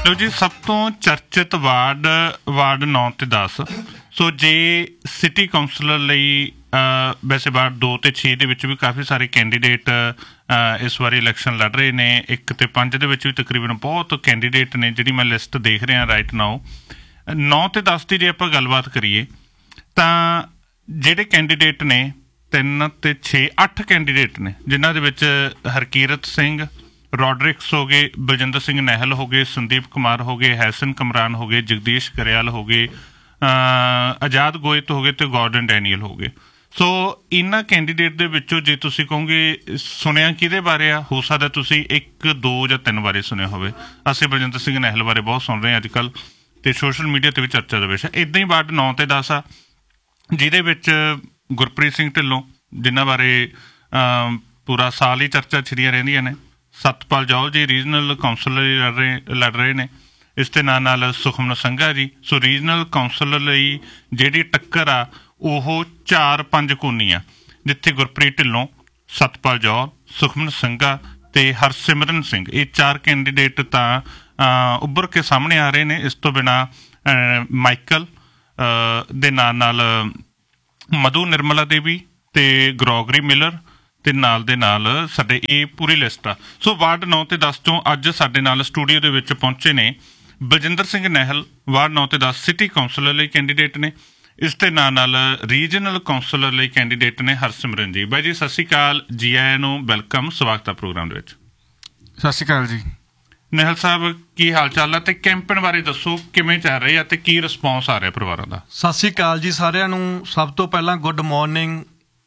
ਲਓ ਜੀ, ਸਭ ਤੋਂ ਚਰਚਿਤ ਵਾਰਡ 9 ਤੇ 10। ਸੋ ਜੇ ਸਿਟੀ ਕੌਂਸਲਰ ਲਈ ਵੈਸੇ ਵਾਰਡ 2 ਤੇ 6 ਦੇ ਵਿੱਚ ਵੀ ਕਾਫੀ ਸਾਰੇ ਕੈਂਡੀਡੇਟ ਇਸ ਵਾਰੀ ਇਲੈਕਸ਼ਨ ਲੜ ਰਹੇ ਨੇ। 1 ਤੇ 5 ਦੇ ਵਿੱਚ ਵੀ ਤਕਰੀਬਨ ਬਹੁਤ ਕੈਂਡੀਡੇਟ ਨੇ, ਜਿਹੜੀ ਮੈਂ ਲਿਸਟ ਦੇਖ ਰਿਹਾ ਰਾਈਟ ਨਾਓ। 9 ਤੇ 10 ਦੀ ਜੇ ਆਪਾਂ ਗੱਲਬਾਤ ਕਰੀਏ ਤਾਂ ਜਿਹੜੇ ਕੈਂਡੀਡੇਟ ਨੇ 3 ਤੇ 6 8 ਕੈਂਡੀਡੇਟ ਨੇ, ਜਿਨ੍ਹਾਂ ਦੇ ਵਿੱਚ ਹਰਕੀਰਤ ਸਿੰਘ, ਰੋਡਰਿਕਸ ਹੋ ਗਏ, ਬਲਜਿੰਦਰ ਸਿੰਘ ਨਹਿਲ ਹੋ ਗਏ, ਸੰਦੀਪ ਕੁਮਾਰ ਹੋ ਗਏ, ਹੈਸਨ ਕਮਰਾਨ ਹੋ ਗਏ, ਜਗਦੀਸ਼ ਗਰੇਵਾਲ ਹੋ ਗਏ, ਆਜ਼ਾਦ ਗੋਇਤ ਹੋ ਗਏ ਤੇ ਗੋਰਡਨ ਡੈਨੀਅਲ ਹੋ ਗਏ। ਸੋ ਇਹਨਾਂ ਕੈਂਡੀਡੇਟ ਦੇ ਵਿੱਚੋਂ ਜੇ ਤੁਸੀਂ ਕਹੋਗੇ ਸੁਣਿਆ ਕਿਹਦੇ ਬਾਰੇ ਆ, ਹੋ ਸਕਦਾ ਤੁਸੀਂ 1 2 ਜਾਂ 3 ਬਾਰੇ ਸੁਣਿਆ ਹੋਵੇ। ਅਸੀਂ ਬਲਜਿੰਦਰ ਸਿੰਘ ਨਹਿਲ ਬਾਰੇ ਬਹੁਤ ਸੁਣ ਰਹੇ ਹਾਂ ਅੱਜ ਕੱਲ੍ਹ, ਤੇ ਸੋਸ਼ਲ ਮੀਡੀਆ ਤੇ ਵੀ ਚਰਚਾ ਦਾ ਵਿਸ਼ਾ। ਇੱਦਾਂ ਹੀ ਵਾਰਡ 9 ਤੇ 10 ਆ, ਜਿਹਦੇ ਵਿੱਚ ਗੁਰਪ੍ਰੀਤ ਸਿੰਘ ਢਿੱਲੋਂ, ਜਿਨ੍ਹਾਂ ਬਾਰੇ ਪੂਰਾ ਸਾਲ ਹੀ ਚਰਚਾ ਛਿੜੀਆਂ ਰਹਿੰਦੀਆਂ ਨੇ। ਸਤਪਾਲ ਜੌਹਲ ਜੀ ਰੀਜਨਲ ਕੌਂਸਲਰ ਲੜ ਰਹੇ ਨੇ। ਇਸ ਦੇ ਨਾਲ ਸੁਖਮਨ ਸੰਘਾ ਜੀ। ਸੋ ਰੀਜਨਲ ਕੌਂਸਲਰ ਲਈ ਜਿਹੜੀ ਟੱਕਰ ਆ ਉਹ 4-5 ਕੋਨੀ ਆ, ਜਿੱਥੇ ਗੁਰਪ੍ਰੀਤ ਢਿੱਲੋਂ, ਸਤਪਾਲ ਜੌਹਲ, ਸੁਖਮਨ ਸੰਘਾ ਤੇ ਹਰਸਿਮਰਨ ਸਿੰਘ, ਇਹ 4 ਕੈਂਡੀਡੇਟ ਤਾਂ ਉੱਭਰ ਕੇ ਸਾਹਮਣੇ ਆ ਰਹੇ ਨੇ। ਇਸ ਤੋਂ ਬਿਨਾਂ ਮਾਈਕਲ ਦੇ ਨਾਲ ਮਧੂ ਨਿਰਮਲਾ ਦੇਵੀ ਤੇ ਗਰੋਗਰੀ ਮਿਲਰ ਤੇ ਨਾਲ ਦੇ ਨਾਲ ਸਾਡੇ ਇਹ ਪੂਰੀ ਲਿਸਟ ਆ। ਸੋ ਵਾਰਡ 9 ਤੇ 10 ਚੋਂ ਅੱਜ ਸਾਡੇ ਨਾਲ ਸਟੂਡੀਓ ਦੇ ਵਿੱਚ ਪਹੁੰਚੇ ਨੇ ਬਲਜਿੰਦਰ ਸਿੰਘ ਨਹਿਲ, ਵਾਰਡ 9 ਤੇ 10 ਸਿਟੀ ਕੌਂਸਲਰ ਲਈ ਕੈਂਡੀਡੇਟ ਨੇ। ਇਸ ਦੇ ਨਾਲ ਰੀਜਨਲ ਕੌਂਸਲਰ ਲਈ ਕੈਂਡੀਡੇਟ ਨੇ ਹਰਸਿਮਰਨ ਜੀ। ਬਾਈ ਜੀ ਸਤਿ ਸ਼੍ਰੀ ਅਕਾਲ, ਜੀ ਆਇਆਂ ਨੂੰ, ਵੈਲਕਮ, ਸਵਾਗਤ ਆ ਪ੍ਰੋਗਰਾਮ ਦੇ ਵਿੱਚ। ਸਤਿ ਸ਼੍ਰੀ ਅਕਾਲ ਜੀ। ਨਹਿਲ ਸਾਹਿਬ, ਕੀ ਹਾਲ ਚਾਲ ਆ ਤੇ ਕੈਂਪੇਨ ਬਾਰੇ ਦੱਸੋ, ਕਿਵੇਂ ਚੱਲ ਰਹੀ ਆ ਤੇ ਕੀ ਰਿਸਪੌਂਸ ਆ ਰਿਹਾ ਪਰਿਵਾਰਾਂ ਦਾ? ਸਤਿ ਸ਼੍ਰੀ ਅਕਾਲ ਜੀ ਸਾਰਿਆਂ ਨੂੰ। ਸਭ ਤੋਂ ਪਹਿਲਾਂ ਗੁੱਡ ਮਾਰਨਿੰਗ।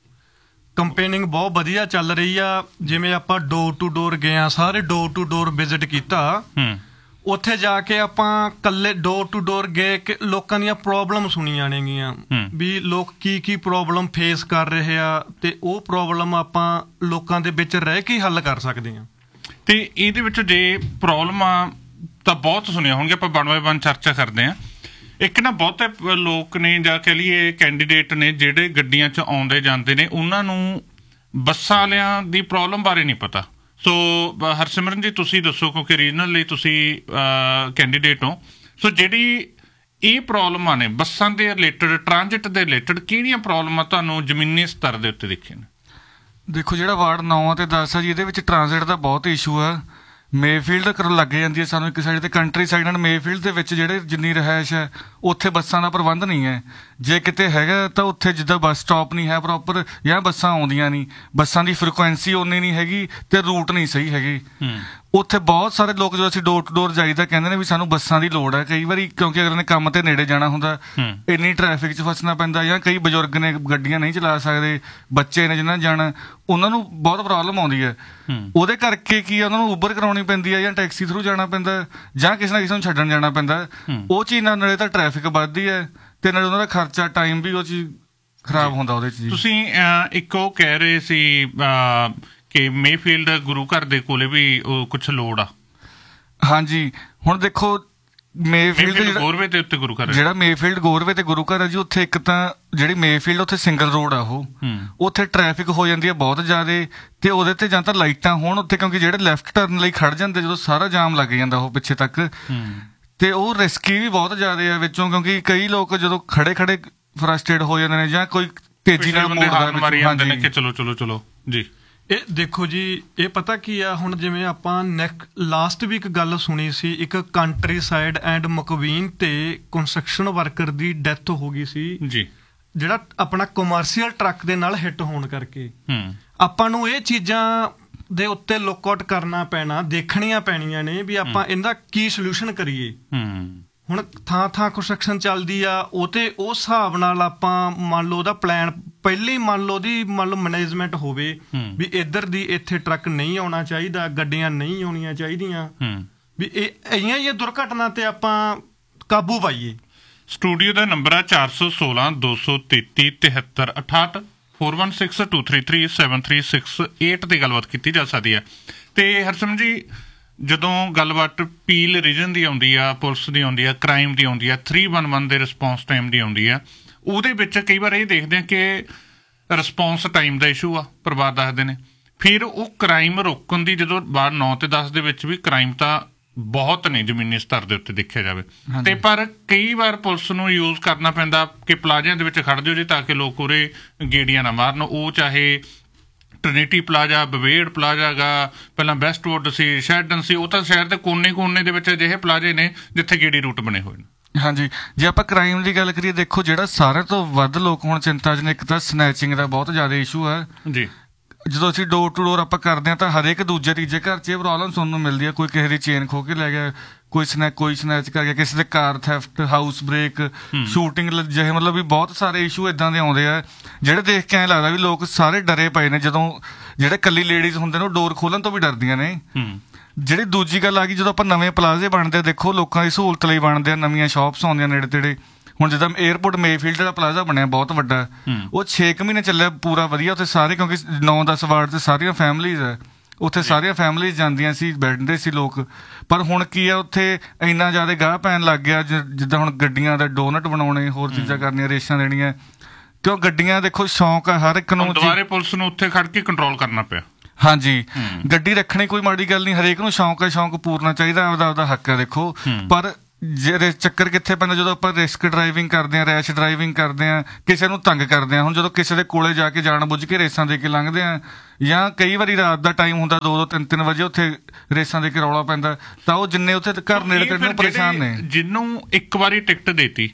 ਕੰਪੇਨਿੰਗ ਬਹੁਤ ਵਧੀਆ ਚੱਲ ਰਹੀ ਆ। ਜਿਵੇਂ ਆਪਾਂ ਡੋਰ ਟੂ ਡੋਰ ਗਏ ਆ, ਸਾਰੇ ਡੋਰ ਟੂ ਡੋਰ ਵਿਜ਼ਿਟ ਕੀਤਾ। ਉੱਥੇ ਜਾ ਕੇ ਆਪਾਂ ਇਕੱਲੇ ਡੋਰ ਟੂ ਡੋਰ ਗਏ ਕਿ ਲੋਕਾਂ ਦੀਆਂ ਪ੍ਰੋਬਲਮ ਸੁਣੀਆਂ ਨੇਗੀਆਂ, ਵੀ ਲੋਕ ਕੀ ਪ੍ਰੋਬਲਮ ਫੇਸ ਕਰ ਰਹੇ ਆ ਤੇ ਉਹ ਪ੍ਰੋਬਲਮ ਆਪਾਂ ਲੋਕਾਂ ਦੇ ਵਿੱਚ ਰਹਿ ਕੇ ਹੱਲ ਕਰ ਸਕਦੇ ਹਾਂ। ਤੇ ਇਹਦੇ ਵਿੱਚ ਜੇ ਪ੍ਰੋਬਲਮਾਂ ਤਾਂ ਬਹੁਤ ਸੁਣੀਆਂ ਹੋਣਗੀਆਂ, ਆਪਾਂ 1 ਬਾਏ 1 ਚਰਚਾ ਕਰਦੇ ਹਾਂ। ਇੱਕ ਨਾ ਬਹੁਤੇ ਲੋਕ ਨੇ ਜਾਂ ਕਹਿ ਲਈਏ ਕੈਂਡੀਡੇਟ ਨੇ ਜਿਹੜੇ ਗੱਡੀਆਂ 'ਚ ਆਉਂਦੇ ਜਾਂਦੇ ਨੇ, ਉਹਨਾਂ ਨੂੰ ਬੱਸਾਂ ਵਾਲਿਆਂ ਦੀ ਪ੍ਰੋਬਲਮ ਬਾਰੇ ਨਹੀਂ ਪਤਾ। ਸੋ ਹਰਸਿਮਰਨ ਜੀ ਤੁਸੀਂ ਦੱਸੋ, ਕਿਉਂਕਿ ਰੀਜਨਲ ਲਈ ਤੁਸੀਂ ਕੈਂਡੀਡੇਟ ਹੋ। ਸੋ ਜਿਹੜੀ ਇਹ ਪ੍ਰੋਬਲਮਾਂ ਨੇ ਬੱਸਾਂ ਦੇ ਰਿਲੇਟਡ, ਟਰਾਂਜਿਟ ਦੇ ਰਿਲੇਟਡ, ਕਿਹੜੀਆਂ ਪ੍ਰੋਬਲਮਾਂ ਤੁਹਾਨੂੰ ਜ਼ਮੀਨੀ ਸਤਰ ਦੇ ਉੱਤੇ ਦੇਖੀਆਂ ਨੇ? ਦੇਖੋ, ਜਿਹੜਾ ਵਾਰਡ 9 ਤੇ 10 ਆ ਜੀ, ਇਹਦੇ ਵਿੱਚ ਟਰਾਂਜ਼ਿਟ ਦਾ ਬਹੁਤ ਇਸ਼ੂ ਆ। ਮੇਫੀਲਡ ਕਰਨ ਲੱਗ ਜਾਂਦੀ ਹੈ ਸਾਨੂੰ ਇੱਕ ਸਾਈਡ ਤੇ, ਕੰਟਰੀ ਸਾਈਡ ਨਾਲ ਮੇਫੀਲਡ ਦੇ ਵਿੱਚ ਜਿਹੜੇ ਜਿੰਨੀ ਰਿਹਾਇਸ਼ ਹੈ ਉੱਥੇ ਬੱਸਾਂ ਦਾ ਪ੍ਰਬੰਧ ਨਹੀਂ ਹੈ। ਜੇ ਕਿਤੇ ਹੈਗਾ ਤਾਂ ਉੱਥੇ ਜਿੱਦਾਂ ਬੱਸ ਸਟਾਪ ਨਹੀਂ ਹੈ ਪ੍ਰੋਪਰ, ਜਾਂ ਬੱਸਾਂ ਆਉਂਦੀਆਂ ਨਹੀਂ, ਬੱਸਾਂ ਦੀ ਫ੍ਰੀਕੁਐਂਸੀ ਓਨੀ ਨਹੀਂ ਹੈਗੀ ਤੇ ਰੂਟ ਨਹੀਂ ਸਹੀ ਹੈਗੇ। ਉੱਥੇ ਬਹੁਤ ਸਾਰੇ ਲੋਕ ਜਦੋਂ ਅਸੀਂ ਡੋਰ ਟੂ ਡੋਰ ਜਾਈਦਾ ਕਹਿੰਦੇ ਨੇ ਵੀ ਸਾਨੂੰ ਬੱਸਾਂ ਦੀ ਲੋੜ ਹੈ। ਕਈ ਵਾਰੀ ਕਿਉਂਕਿ ਅਗਰ ਨੇ ਕੰਮ ਤੇ ਨੇੜੇ ਜਾਣਾ ਹੁੰਦਾ, ਇੰਨੀ ਟ੍ਰੈਫਿਕ 'ਚ ਫਸਣਾ ਪੈਂਦਾ, ਜਾਂ ਕਈ ਬਜ਼ੁਰਗ ਨੇ ਗੱਡੀਆਂ ਨਹੀਂ ਚਲਾ ਸਕਦੇ, ਬੱਚੇ ਨੇ ਜਿਹਨਾਂ ਜਾਣਾ, ਉਹਨਾਂ ਨੂੰ ਬਹੁਤ ਪ੍ਰੋਬਲਮ ਆਉਂਦੀ ਹੈ। ਉਹਦੇ ਕਰਕੇ ਕੀ ਆ, ਉਹਨਾਂ ਨੂੰ ਉਬਰ ਕਰਾਉਣੀ ਪੈਂਦੀ ਹੈ ਜਾਂ ਟੈਕਸੀ ਥਰੂ ਜਾਣਾ ਪੈਂਦਾ, ਜਾਂ ਕਿਸੇ ਨਾ ਕਿਸੇ ਨੂੰ ਛੱਡਣ ਜਾਣਾ ਪੈਂਦਾ। ਉਹ ਚੀਜ਼ ਨਾਲ ਨਾਲੇ ਤਾਂ ਟ੍ਰੈਫਿਕ ਵੱਧਦੀ ਹੈ ਤੇ ਨਾਲੇ ਉਹਨਾਂ ਦਾ ਖਰਚਾ, ਟਾਈਮ ਵੀ ਉਹ ਚੀਜ਼ ਖਰਾਬ ਹੁੰਦਾ ਉਹਦੇ 'ਚ ਜੀ। ਤੁਸੀਂ ਇੱਕ ਉਹ ਕਹਿ ਰਹੇ ਸੀ ਕਿ ਮੇਫੀਲਡ ਗੁਰੂ ਘਰ ਦੇ ਕੋਲੇ ਵੀ ਉਹ ਕੁਛ ਲੋੜ ਆ। ਹਾਂਜੀ, ਹੁਣ ਦੇਖੋ ਮੇਫੀਲਡ ਗੋਰਵੇ ਦੇ ਉੱਤੇ ਗੁਰੂ ਘਰ, ਜਿਹੜਾ ਮੇਫੀਲਡ ਗੋਰਵੇ ਤੇ ਗੁਰੂ ਘਰ ਹੈ ਜੀ, ਉੱਥੇ ਇੱਕ ਤਾਂ ਜਿਹੜੀ ਮੇਫੀਲਡ ਉੱਥੇ ਸਿੰਗਲ ਰੋਡ ਆ, ਉਹ ਉੱਥੇ ਟ੍ਰੈਫਿਕ ਹੋ ਜਾਂਦੀ ਹੈ ਬਹੁਤ ਜ਼ਿਆਦਾ। ਤੇ ਉਹਦੇ ਤੇ ਜਾਂ ਤਾਂ ਲਾਈਟਾਂ ਹੋਣ ਉੱਥੇ, ਕਿਉਂਕਿ ਜਿਹੜੇ ਲੈਫਟ ਟਰਨ ਲਈ ਖੜ ਜਾਂਦੇ ਜਦੋਂ ਸਾਰਾ ਜਾਮ ਲੱਗ ਜਾਂਦਾ ਉਹ ਪਿੱਛੇ ਤੱਕ, ਤੇ ਉਹ ਰਿਸਕੀ ਵੀ ਬਹੁਤ ਜ਼ਿਆਦਾ ਆ ਵਿੱਚੋਂ, ਕਿਉਂਕਿ ਕਈ ਲੋਕ ਜਦੋਂ ਖੜੇ ਫਰਸਟ੍ਰੇਟ ਹੋ ਜਾਂਦੇ ਨੇ ਜਾਂ ਕੋਈ ਤੇਜ਼ੀ ਨਾਲ ਮੋੜਦਾ ਕਿ ਚਲੋ ਜੀ। ਇਹ ਦੇਖੋ ਜੀ, ਇਹ ਪਤਾ ਕੀ ਆ, ਹੁਣ ਜਿਵੇਂ ਆਪਾਂ ਲਾਸਟ ਵੀਕ ਗੱਲ ਸੁਣੀ ਸੀ, ਇੱਕ ਕੰਟਰੀ ਸਾਈਡ ਐਂਡ ਮਕਵੀਨ ਤੇ ਕੰਸਟਰਕਸ਼ਨ ਵਰਕਰ ਦੀ ਡੈਥ ਹੋ ਗਈ ਸੀ ਜੀ, ਜਿਹੜਾ ਆਪਣਾ ਕਮਰਸ਼ੀਅਲ ਟਰੱਕ ਦੇ ਨਾਲ ਹਿੱਟ ਹੋਣ ਕਰਕੇ। ਆਪਾਂ ਨੂੰ ਇਹ ਚੀਜ਼ਾਂ ਦੇ ਉੱਤੇ ਲੁੱਕ ਆਊਟ ਕਰਨਾ ਪੈਣਾ, ਦੇਖਣੀਆਂ ਪੈਣੀਆਂ ਨੇ ਵੀ ਆਪਾਂ ਇਹਦਾ ਕੀ ਸੋਲਿਊਸ਼ਨ ਕਰੀਏ। ਹੁਣ ਥਾਂ ਕੰਸਟਰਕਸ਼ਨ ਚੱਲਦੀ ਆ, ਉਹ ਤੇ ਉਸ ਹਿਸਾਬ ਨਾਲ ਆਪਾਂ ਮੰਨ ਲਓ ਉਹਦਾ ਪਲਾਨ ਪਹਿਲੇ ਹੀ ਮੰਨ ਲਓ ਮੈਨੇਜਮੈਂਟ ਹੋਵੇ ਵੀ ਇੱਧਰ ਦੀ ਇੱਥੇ ਟਰੱਕ ਨਹੀਂ ਆਉਣਾ ਚਾਹੀਦਾ, ਗੱਡੀਆਂ ਨਹੀਂ ਆਉਣੀਆਂ ਚਾਹੀਦੀਆਂ, ਵੀ ਇਹ ਹੀ ਦੁਰਘਟਨਾ ਤੇ ਆਪਾਂ ਕਾਬੂ ਪਾਈਏ। ਸਟੂਡੀਓ ਦਾ ਨੰਬਰ ਆ 416 233 7368 4162337368 ਤੇ ਗੱਲਬਾਤ ਕੀਤੀ ਜਾ ਸਕਦੀ ਹੈ। ਤੇ ਹਰਸਿਮਰਨ ਜੀ, ਜਦੋਂ ਗੱਲਬਾਤ ਪੀਲ ਰੀਜਨ ਦੀ ਆਉਂਦੀ ਆ, ਪੁਲਿਸ ਦੀ ਆਉਂਦੀ ਆ, ਕ੍ਰਾਈਮ ਦੀ ਆਉਂਦੀ ਆ, 311 ਦੇ ਰਿਸਪੌਂਸ ਟਾਈਮ ਦੀ ਆਉਂਦੀ ਆ, ਉਹਦੇ ਵਿੱਚ ਕਈ ਵਾਰ ਇਹ ਦੇਖਦੇ ਆ ਕਿ ਰਿਸਪੌਂਸ ਟਾਈਮ ਦਾ ਇਸ਼ੂ ਆ, ਪਰਿਵਾਰ ਦੱਸਦੇ ਨੇ। ਫਿਰ ਉਹ ਕ੍ਰਾਈਮ ਰੋਕਣ ਦੀ, ਜਦੋਂ ਵਾਰਡ 9 ਤੇ 10 ਦੇ ਵਿੱਚ ਵੀ ਕ੍ਰਾਈਮ ਤਾਂ ਬਹੁਤ ਨੇ ਜ਼ਮੀਨੀ ਸਤਰ ਦੇ ਉੱਤੇ ਦੇਖਿਆ ਜਾਵੇ। ਹਾਂਜੀ। ਤੇ ਪਰ ਕਈ ਵਾਰ ਪੁਲਿਸ ਨੂੰ ਯੂਜ਼ ਕਰਨਾ ਪੈਂਦਾ ਕਿ ਪਲਾਜ਼ਿਆਂ ਦੇ ਵਿੱਚ ਖੜ ਜਾਓ ਜੀ ਤਾਂ ਕਿ ਲੋਕ ਉਰੇ ਗੇੜੀਆਂ ਨਾ ਮਾਰਨ। ਉਹ ਚਾਹੇ ਟ੍ਰਿਨਿਟੀ ਪਲਾਜ਼ਾ, ਬਵੇੜ ਪਲਾਜ਼ਾ ਗਾ, ਪਹਿਲਾਂ ਵੈਸਟਵੁੱਡ ਸੀ, ਸ਼ੈਰਡਨ ਸੀ, ਉਹ ਤਾਂ ਸ਼ਹਿਰ ਦੇ ਕੋਨੇ ਦੇ ਵਿੱਚ ਅਜਿਹੇ ਪਲਾਜ਼ੇ ਨੇ ਜਿੱਥੇ ਗੇੜੀ ਰੂਟ ਬਣੇ ਹੋਏ ਨੇ। ਹਾਂਜੀ, ਜੇ ਆਪਾਂ ਕ੍ਰਾਈਮ ਦੀ ਗੱਲ ਕਰੀਏ, ਦੇਖੋ ਜਿਹੜਾ ਸਾਰਿਆਂ ਤੋਂ ਵੱਧ ਲੋਕ ਹੁਣ ਚਿੰਤਾ 'ਚ ਨੇ, ਇੱਕ ਤਾਂ ਸਨੈਚਿੰਗ ਦਾ ਬਹੁਤ ਜ਼ਿਆਦਾ ਇਸ਼ੂ ਹੈ ਜੀ। ਜਦੋਂ ਅਸੀਂ ਡੋਰ ਟੂ ਡੋਰ ਆਪਾਂ ਕਰਦੇ ਹਾਂ ਤਾਂ ਹਰੇਕ ਦੂਜੇ ਤੀਜੇ ਘਰ 'ਚ ਇਹ ਪ੍ਰੋਬਲਮ ਸੁਣਨ ਨੂੰ ਮਿਲਦੀ ਹੈ। ਕੋਈ ਕਿਸੇ ਦੀ ਚੇਨ ਖੋ ਕੇ ਲੈ ਗਿਆ, ਕੋਈ ਸਨੈਚ ਕਰ ਗਿਆ, ਕਿਸੇ ਦੇ ਕਾਰ ਥੈਫਟ, ਹਾਊਸ ਬ੍ਰੇਕ, ਸ਼ੂਟਿੰਗ ਜਿਹੇ ਮਤਲਬ ਵੀ ਬਹੁਤ ਸਾਰੇ ਇਸ਼ੂ ਇਦਾਂ ਦੇ ਆਉਂਦੇ ਆ ਜਿਹੜੇ ਦੇਖ ਕੇ ਐਂ ਲੱਗਦਾ ਵੀ ਲੋਕ ਸਾਰੇ ਡਰੇ ਪਏ ਨੇ। ਜਦੋਂ ਜਿਹੜੇ ਇਕੱਲੀ ਲੇਡੀਜ਼ ਹੁੰਦੇ ਨੇ ਉਹ ਡੋਰ ਖੋਲ੍ਹਣ ਤੋਂ ਵੀ ਡਰਦੀਆਂ ਨੇ। ਜਿਹੜੀ ਦੂਜੀ ਗੱਲ ਆ ਗਈ, ਜਦੋਂ ਆਪਾਂ ਨਵੇਂ ਪਲਾਜ਼ੇ ਬਣਦੇ, ਦੇਖੋ ਲੋਕਾਂ ਦੀ ਸਹੂਲਤ ਲਈ ਬਣਦੇ ਆ, ਨਵੀਆਂ ਸ਼ਾਪਸ ਆਉਂਦੀਆਂ ਨੇੜੇ ਤੇੜੇ। ਹੁਣ ਜਿੱਦਾਂ ਏਅਰਪੋਰਟ ਮੇਫੀਲਡ ਦਾ ਪਲਾਜ਼ਾ ਬਣਿਆ ਬਹੁਤ ਵੱਡਾ, ਉਹ 6 ਮਹੀਨੇ ਚੱਲਿਆ ਪੂਰਾ ਵਧੀਆ। ਉੱਥੇ ਸਾਰੇ, ਕਿਉਂਕਿ 9-10 ਵਾਰਡ 'ਚ ਸਾਰੀਆਂ ਫੈਮਲੀਜ਼ ਹੈ, ਉੱਥੇ ਸਾਰੀਆਂ ਫੈਮਲੀਜ਼ ਜਾਂਦੀਆਂ ਸੀ, ਬੈਠਦੇ ਸੀ ਲੋਕ। ਪਰ ਹੁਣ ਕੀ ਆ, ਉੱਥੇ ਇੰਨਾ ਜ਼ਿਆਦਾ ਗਾਹ ਪੈਣ ਲੱਗ ਗਿਆ, ਜਿੱਦਾਂ ਹੁਣ ਗੱਡੀਆਂ ਦਾ ਡੋਨਟ ਬਣਾਉਣੇ, ਹੋਰ ਚੀਜ਼ਾਂ ਕਰਨੀਆਂ, ਰੇਸ਼ਾਂ ਦੇਣੀਆਂ। ਕਿਉਂ ਗੱਡੀਆਂ ਦੇਖੋ ਸ਼ੌਂਕ ਆ ਹਰ ਇੱਕ ਨੂੰ। ਦੁਬਾਰੇ ਪੁਲਿਸ ਨੂੰ ਉੱਥੇ ਖੜ ਕੇ ਕੰਟਰੋਲ ਕਰਨਾ ਪਿਆ। ਹਾਂਜੀ, ਗੱਡੀ ਰੱਖਣੀ ਕੋਈ ਮਾੜੀ ਗੱਲ ਨਹੀਂ, ਹਰੇਕ ਨੂੰ ਸ਼ੌਂਕ ਹੈ, ਸ਼ੌਂਕ ਪੂਰਨਾ ਚਾਹੀਦਾ, ਆਪਦਾ ਹੱਕ ਹੈ। ਦੇਖੋ ਪਰ ਜਿਹੜੇ ਚੱਕਰ ਕਿੱਥੇ ਪੈਂਦਾ, ਜਦੋਂ ਆਪਾਂ ਰਿਸਕ ਡਰਾਈਵਿੰਗ ਕਰਦੇ ਹਾਂ, ਰੈਸ਼ ਡਰਾਈਵਿੰਗ ਕਰਦੇ ਹਾਂ, ਕਿਸੇ ਨੂੰ ਤੰਗ ਕਰਦੇ ਹਾਂ। ਹੁਣ ਜਦੋਂ ਕਿਸੇ ਦੇ ਕੋਲੇ ਜਾ ਕੇ ਜਾਣ ਬੁੱਝ ਕੇ ਰੇਸਾਂ ਦੇ ਕੇ ਲੰਘਦੇ ਆ, ਜਾਂ ਕਈ ਵਾਰੀ ਰਾਤ ਦਾ ਟਾਈਮ ਹੁੰਦਾ 2-2, 3-3 ਵਜੇ ਉੱਥੇ ਰੇਸਾਂ ਦੇ ਕੇ ਰੌਲਾ ਪੈਂਦਾ, ਤਾਂ ਉਹ ਜਿੰਨੇ ਉੱਥੇ ਘਰ ਨੇੜੇ ਤੇੜੇ ਨੂੰ ਪਰੇਸ਼ਾਨ ਨੇ। ਜਿਹਨੂੰ ਇੱਕ ਵਾਰੀ ਟਿਕਟ ਦੇਤੀ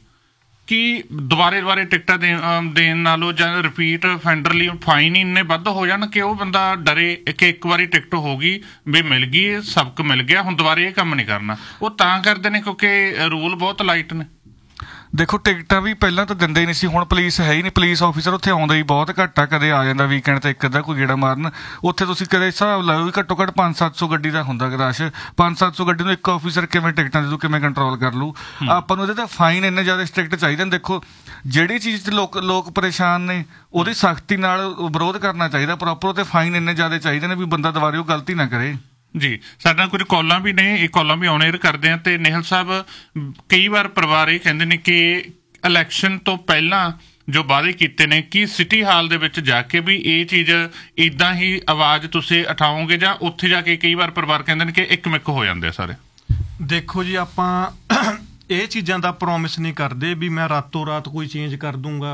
ਕਿ ਦੁਬਾਰੇ ਟਿਕਟਾਂ ਦੇਣ ਨਾਲੋਂ ਜਾਂ ਰਿਪੀਟ ਫੈਂਡਰ ਲਈ ਫਾਈਨ ਹੀ ਇੰਨੇ ਵੱਧ ਹੋ ਜਾਣ ਕਿ ਉਹ ਬੰਦਾ ਡਰੇ ਕਿ ਇੱਕ ਵਾਰੀ ਟਿਕਟ ਹੋ ਗਈ ਵੀ ਮਿਲ ਗਈ, ਸਬਕ ਮਿਲ ਗਿਆ, ਹੁਣ ਦੁਬਾਰੇ ਇਹ ਕੰਮ ਨਹੀਂ ਕਰਨਾ। ਉਹ ਤਾਂ ਕਰਦੇ ਨੇ ਕਿਉਂਕਿ ਰੂਲ ਬਹੁਤ ਲਾਈਟ ਨੇ। ਦੇਖੋ ਟਿਕਟਾਂ ਵੀ ਪਹਿਲਾਂ ਤਾਂ ਦਿੰਦੇ ਹੀ ਨਹੀਂ ਸੀ, ਹੁਣ ਪੁਲਿਸ ਹੈ ਹੀ ਨਹੀਂ। ਪੁਲਿਸ ਆਫੀਸਰ ਉੱਥੇ ਆਉਂਦਾ ਹੀ ਬਹੁਤ ਘੱਟ ਆ, ਕਦੇ ਆ ਜਾਂਦਾ ਵੀਕਐਂਡ ਤੇ ਇੱਕ ਅੱਧਾ ਕੋਈ ਗੇੜਾ ਮਾਰਨ। ਉੱਥੇ ਤੁਸੀਂ ਕਦੇ ਹਿਸਾਬ ਲਾਓ ਵੀ ਘੱਟੋ ਘੱਟ 500-700 ਗੱਡੀ ਦਾ ਹੁੰਦਾ ਰਸ਼। 500-700 ਗੱਡੀ ਨੂੰ ਇੱਕ ਆਫੀਸਰ ਕਿਵੇਂ ਟਿਕਟਾਂ ਦੇ ਦੂ, ਕਿਵੇਂ ਕੰਟਰੋਲ ਕਰ ਲੂ? ਆਪਾਂ ਨੂੰ ਇਹਦੇ ਤਾਂ ਫਾਈਨ ਇੰਨੇ ਜ਼ਿਆਦਾ ਸਟ੍ਰਿਕਟ ਚਾਹੀਦੇ ਨੇ। ਦੇਖੋ ਜਿਹੜੀ ਚੀਜ਼ 'ਚ ਲੋਕ ਪਰੇਸ਼ਾਨ ਨੇ, ਉਹਦੀ ਸਖਤੀ ਨਾਲ ਵਿਰੋਧ ਕਰਨਾ ਚਾਹੀਦਾ ਪ੍ਰੋਪਰ। ਉਹਤੇ ਫਾਈਨ ਇੰਨੇ ਜ਼ਿਆਦਾ ਚਾਹੀਦੇ ਨੇ ਵੀ ਬੰਦਾ ਦੁਬਾਰੇ ਉਹ ਗਲਤੀ ਨਾ ਕਰੇ। ਜੀ, ਸਾਡੇ ਨਾਲ ਕੁਝ ਕਾਲਾਂ ਵੀ ਨੇ, ਇਹ ਕਾਲਾਂ ਵੀ ਔਨ ਏਅਰ ਕਰਦੇ ਆ। ਤੇ ਨਿਹਲ ਸਾਹਿਬ, ਕਈ ਵਾਰ ਪਰਿਵਾਰ ਇਹ ਕਹਿੰਦੇ ਨੇ ਕਿ ਇਲੈਕਸ਼ਨ ਤੋਂ ਪਹਿਲਾਂ ਜੋ ਵਾਅਦੇ ਕੀਤੇ ਨੇ, ਕੀ ਸਿਟੀ ਹਾਲ ਦੇ ਵਿੱਚ ਜਾ ਕੇ ਵੀ ਇਹ ਚੀਜ਼ ਇੱਦਾਂ ਹੀ ਆਵਾਜ਼ ਤੁਸੀਂ ਉਠਾਓਗੇ, ਜਾਂ ਉੱਥੇ ਜਾ ਕੇ ਕਈ ਵਾਰ ਪਰਿਵਾਰ ਕਹਿੰਦੇ ਨੇ ਕਿ ਇੱਕ-ਮਿੱਕ ਹੋ ਜਾਂਦੇ ਆ ਸਾਰੇ? ਦੇਖੋ ਜੀ, ਆਪਾਂ ਇਹ ਚੀਜ਼ਾਂ ਦਾ ਪ੍ਰੋਮਿਸ ਨਹੀਂ ਕਰਦੇ ਵੀ ਮੈਂ ਰਾਤੋਂ ਰਾਤ ਕੋਈ ਚੇਂਜ ਕਰ ਦੂੰਗਾ।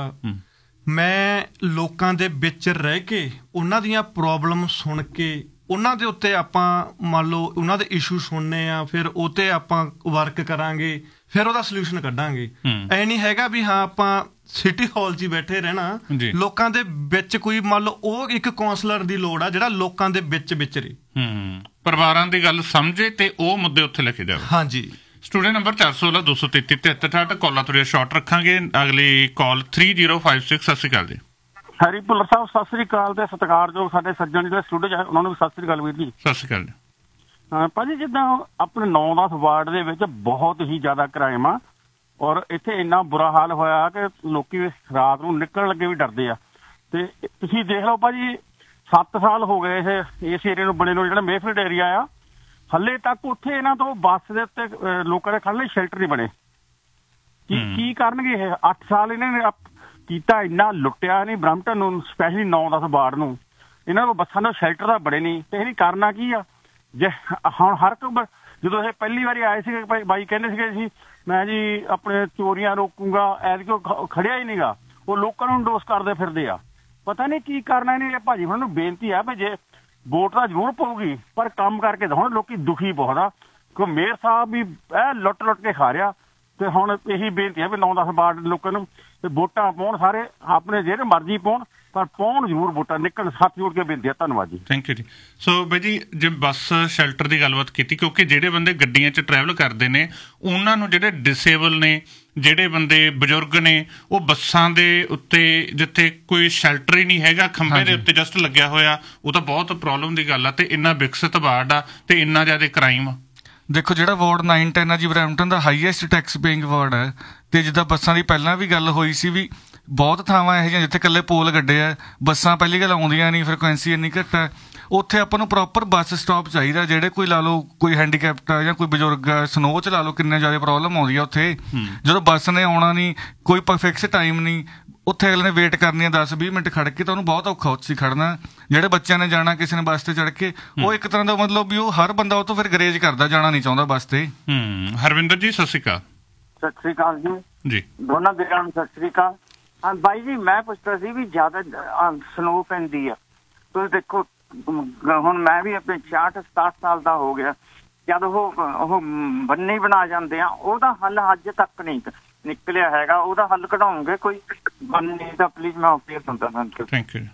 ਮੈਂ ਲੋਕਾਂ ਦੇ ਵਿੱਚ ਰਹਿ ਕੇ ਉਹਨਾਂ ਦੀਆਂ ਪ੍ਰੋਬਲਮ ਸੁਣ ਕੇ ਉਹਨਾਂ ਦੇ ਉੱਤੇ ਆਪਾਂ ਮੰਨ ਲਓ ਉਹਨਾਂ ਦੇ ਇਸ਼ੂ ਸੁਣਨੇ ਆ, ਫਿਰ ਉਹ 'ਤੇ ਆਪਾਂ ਵਰਕ ਕਰਾਂਗੇ, ਫਿਰ ਉਹਦਾ ਸੋਲਿਊਸ਼ਨ ਕੱਢਾਂਗੇ। ਐ ਨਹੀਂ ਹੈਗਾ ਵੀ ਹਾਂ ਆਪਾਂ ਸਿਟੀ ਹਾਲ 'ਚ ਹੀ ਬੈਠੇ ਰਹਿਣਾ। ਲੋਕਾਂ ਦੇ ਵਿੱਚ ਕੋਈ ਮੰਨ ਲਓ ਉਹ ਇੱਕ ਕਾਉਂਸਲਰ ਦੀ ਲੋੜ ਆ ਜਿਹੜਾ ਲੋਕਾਂ ਦੇ ਵਿੱਚ ਵਿਚਰੇ, ਪਰਿਵਾਰਾਂ ਦੀ ਗੱਲ ਸਮਝੇ ਤੇ ਉਹ ਮੁੱਦੇ ਉੱਥੇ ਲੈ ਕੇ ਜਾਵੇ। ਹਾਂਜੀ। ਸਟੂਡੀਓ ਨੰਬਰ 416-233-7368 ਕਾਲਾਂ ਥੋੜ੍ਹੀਆਂ ਸ਼ਾਰਟ ਰੱਖਾਂਗੇ। ਅਗਲੀ ਕਾਲ 3056। ਸਤਿ ਸ਼੍ਰੀ ਅਕਾਲ ਜੀ। ਹਰੀ ਭੁੱਲਰ ਸਾਹਿਬ ਸਤਿ ਸ੍ਰੀ ਅਕਾਲ। ਤੇ ਸਤਿਕਾਰਯੋਗ ਸਾਡੇ ਸੱਜਣ ਜਿਹੜੇ ਸਟੂਡੀਓ ਉਹਨਾਂ ਨੂੰ ਵੀ ਸਤਿ ਸ੍ਰੀ ਅਕਾਲ ਵੀਰ ਜੀ। ਸਤਿ ਸ਼੍ਰੀ ਅਕਾਲ ਜੀ। ਭਾਜੀ, ਜਿੱਦਾਂ ਆਪਣੇ 9-10 ਵਾਰਡ ਦੇ ਵਿੱਚ ਬਹੁਤ ਹੀ ਜ਼ਿਆਦਾ ਕ੍ਰਾਈਮ ਆ, ਔਰ ਇੱਥੇ ਇੰਨਾ ਬੁਰਾ ਹਾਲ ਹੋਇਆ ਕਿ ਲੋਕੀ ਰਾਤ ਨੂੰ ਨਿਕਲਣ ਲੱਗੇ ਵੀ ਡਰਦੇ ਆ। ਤੇ ਤੁਸੀਂ ਦੇਖ ਲਓ ਭਾਜੀ, 7 ਸਾਲ ਹੋ ਗਏ ਇਸ ਏਰੀਏ ਨੂੰ ਬਣੇ ਨੂੰ, ਜਿਹੜਾ ਮੇਫੀਲਡ ਏਰੀਆ ਆ, ਹੱਲੇ ਤੱਕ ਉੱਥੇ ਇਹਨਾਂ ਤੋਂ ਬੱਸ ਦੇ ਉੱਤੇ ਲੋਕਾਂ ਦੇ ਖੜ੍ਹਨ ਲਈ ਸ਼ੈਲਟਰ ਨਹੀਂ ਬਣੇ। ਕੀ ਕਰਨਗੇ ਇਹ? 8 ਸਾਲ ਇਹਨਾਂ ਨੇ ਕੀਤਾ, ਇੰਨਾ ਲੁੱਟਿਆ ਨਹੀਂ ਬਰੰਪਟਨ ਨੂੰ, ਸਪੈਸ਼ਲੀ 9-10 ਵਾਰਡ ਨੂੰ। ਇਹਨਾਂ ਕੋਲ ਬੱਸਾਂ ਦਾ ਸ਼ੈਲਟਰ ਤਾਂ ਬੜੇ ਨਹੀਂ, ਤੇ ਇਹ ਕਰਨਾ ਕੀ ਆ? ਜੇ ਹੁਣ ਹਰ ਕੋਈ, ਜਦੋਂ ਇਹ ਪਹਿਲੀ ਵਾਰੀ ਆਏ ਸੀਗੇ ਬਾਈ ਕਹਿੰਦੇ ਸੀਗੇ ਜੀ ਮੈਂ ਜੀ ਆਪਣੇ ਚੋਰੀਆਂ ਰੋਕੂੰਗਾ, ਐਤਕੀ ਖੜਿਆ ਹੀ ਨਹੀਂਗਾ। ਉਹ ਲੋਕਾਂ ਨੂੰ ਡੋਸ ਕਰਦੇ ਫਿਰਦੇ ਆ, ਪਤਾ ਨਹੀਂ ਕੀ ਕਰਨਾ ਇਹਨੇ। ਭਾਜੀ ਹੁਣ ਨੂੰ ਬੇਨਤੀ ਆ ਵੀ ਜੇ ਵੋਟ ਤਾਂ ਜ਼ਰੂਰ ਪਊਗੀ, ਪਰ ਕੰਮ ਕਰਕੇ ਹੁਣ ਲੋਕੀ ਦੁਖੀ ਬਹੁਤ ਆ, ਕਿਉਂਕਿ ਮੇਅਰ ਸਾਹਿਬ ਵੀ ਇਹ ਲੁੱਟ ਕੇ ਖਾ ਰਿਹਾ। ਤੇ ਹੁਣ ਇਹੀ ਬੇਨਤੀ ਹੈ ਵੀ 9-10 ਵਾਰਡ ਲੋਕਾਂ ਨੂੰ ਤੇ ਵੋਟਾਂ ਪਾਉਣ, ਸਾਰੇ ਆਪਣੇ ਜਿਹੜੇ ਮਰਜ਼ੀ ਪਾਉਣ, ਪਰ ਪਾਉਣ ਜ਼ਰੂਰ ਵੋਟਾਂ, ਨਿਕਲਣ। ਹੱਥ ਜੋੜ ਕੇ ਬੇਨਤੀ ਹੈ। ਧੰਨਵਾਦ ਜੀ। ਥੈਂਕ ਯੂ ਜੀ। ਸੋ ਬਾਈ ਜੀ, ਜੇ ਬੱਸ ਸ਼ੈਲਟਰ ਦੀ ਗੱਲਬਾਤ ਕੀਤੀ, ਕਿਉਂਕਿ ਜਿਹੜੇ ਬੰਦੇ ਗੱਡੀਆਂ 'ਚ ਟਰੈਵਲ ਕਰਦੇ ਨੇ ਉਹਨਾਂ ਨੂੰ, ਜਿਹੜੇ ਡਿਸੇਬਲ ਨੇ, ਜਿਹੜੇ ਬੰਦੇ ਬਜ਼ੁਰਗ ਨੇ, ਉਹ ਬੱਸਾਂ ਦੇ ਉੱਤੇ ਜਿੱਥੇ ਕੋਈ ਸ਼ੈਲਟਰ ਹੀ ਨਹੀਂ ਹੈਗਾ, ਖੰਭੇ ਦੇ ਉੱਤੇ ਜਸਟ ਲੱਗਿਆ ਹੋਇਆ, ਉਹ ਤਾਂ ਬਹੁਤ ਪ੍ਰੋਬਲਮ ਦੀ ਗੱਲ ਆ। ਤੇ ਇੰਨਾ ਵਿਕਸਿਤ ਵਾਰਡ ਆ ਤੇ ਇੰਨਾ ਜ਼ਿਆਦਾ ਕ੍ਰਾਈਮ ਆ। ਦੇਖੋ ਜਿਹੜਾ ਵਾਰਡ 9-10 ਆ ਜੀ, ਬਰੈਂਪਟਨ ਦਾ ਹਾਈਐਸਟ ਟੈਕਸ ਪੇਇੰਗ ਵਾਰਡ ਹੈ। ਤੇ ਜਿੱਦਾਂ ਬੱਸਾਂ ਦੀ ਪਹਿਲਾਂ ਵੀ ਗੱਲ ਹੋਈ ਸੀ ਵੀ ਬਹੁਤ ਥਾਵਾਂ ਇਹੋ ਜਿਹੀਆਂ ਜਿੱਥੇ ਇਕੱਲੇ ਪੋਲ ਗੱਡੇ ਆ, ਬੱਸਾਂ ਪਹਿਲੀ ਗੱਲ ਆਉਂਦੀਆਂ ਨਹੀਂ, ਫ੍ਰੀਕੁਐਂਸੀ ਇੰਨੀ ਘੱਟ ਹੈ। ਉੱਥੇ ਆਪਾਂ ਨੂੰ ਪ੍ਰੋਪਰ ਬੱਸ ਸਟਾਪ ਚਾਹੀਦਾ। ਜਿਹੜੇ ਕੋਈ ਲਾ ਲਓ ਕੋਈ ਹੈਂਡੀਕੈਪਟ ਆ ਜਾਂ ਕੋਈ ਬਜ਼ੁਰਗ ਆ, ਸਨੋ 'ਚ ਲਾ ਲਓ ਕਿੰਨੇ ਜ਼ਿਆਦਾ ਪ੍ਰੋਬਲਮ ਆਉਂਦੀ ਆ ਉੱਥੇ। ਜਦੋਂ ਬੱਸ ਨੇ ਆਉਣਾ ਨਹੀਂ, ਕੋਈ ਫਿਕਸ ਟਾਈਮ ਨਹੀਂ, ਉੱਥੇ ਅਗਲੇ ਨੇ ਵੇਟ ਕਰਨੀ ਹੈ 10-20 ਮਿੰਟ ਖੜ ਕੇ, ਤਾਂ ਉਹਨੂੰ ਬਹੁਤ ਔਖਾ ਉੱਥੇ ਖੜਨਾ। ਜਿਹੜੇ ਬੱਚਿਆਂ ਨੇ ਜਾਣਾ ਕਿਸੇ ਨੇ ਬੱਸ ਤੇ ਚੜ੍ਹ ਕੇ, ਉਹ ਇੱਕ ਤਰ੍ਹਾਂ ਦਾ ਮਤਲਬ ਵੀ ਉਹ ਹਰ ਬੰਦਾ ਉਹ ਤੋਂ ਫਿਰ ਗਰੇਜ ਕਰਦਾ, ਜਾਣਾ ਨਹੀਂ ਚਾਹੁੰਦਾ ਬੱਸ ਤੇ। ਹਰਵਿੰਦਰ ਜੀ ਸਤਿ ਸ਼੍ਰੀ ਅਕਾਲ। ਸਤਿ ਸ੍ਰੀ ਅਕਾਲ ਜੀ ਦੋਨਾਂ ਵੀਰਾਂ ਨੂੰ ਸਤਿ ਸ੍ਰੀ ਅਕਾਲ। ਹਾਂ ਬਾਈ ਜੀ, ਮੈਂ ਪੁੱਛਦਾ ਸੀ ਵੀ ਜ਼ਿਆਦਾ ਸਨੋ ਪੈਂਦੀ ਆ, ਤੁਸੀਂ ਦੇਖੋ ਹੁਣ ਮੈਂ ਵੀ ਆਪਣੇ 66-67 ਸਾਲ ਦਾ ਹੋ ਗਿਆ, ਜਦ ਉਹ ਬੰਨੇ ਬਣਾ ਜਾਂਦੇ ਆ, ਉਹਦਾ ਹੱਲ ਅੱਜ ਤੱਕ ਨਹੀਂ ਨਿਕਲਿਆ ਹੈਗਾ। ਉਹਦਾ ਹੱਲ ਕਢਾਉਂਗੇ ਕੋਈ ਬੰਨੇ ਦਾ, ਪਲੀਜ਼ ਮੈਂ ਅਪੀਲ ਕਰਦਾ ਹਾਂ। ਥੈਂਕ ਯੂ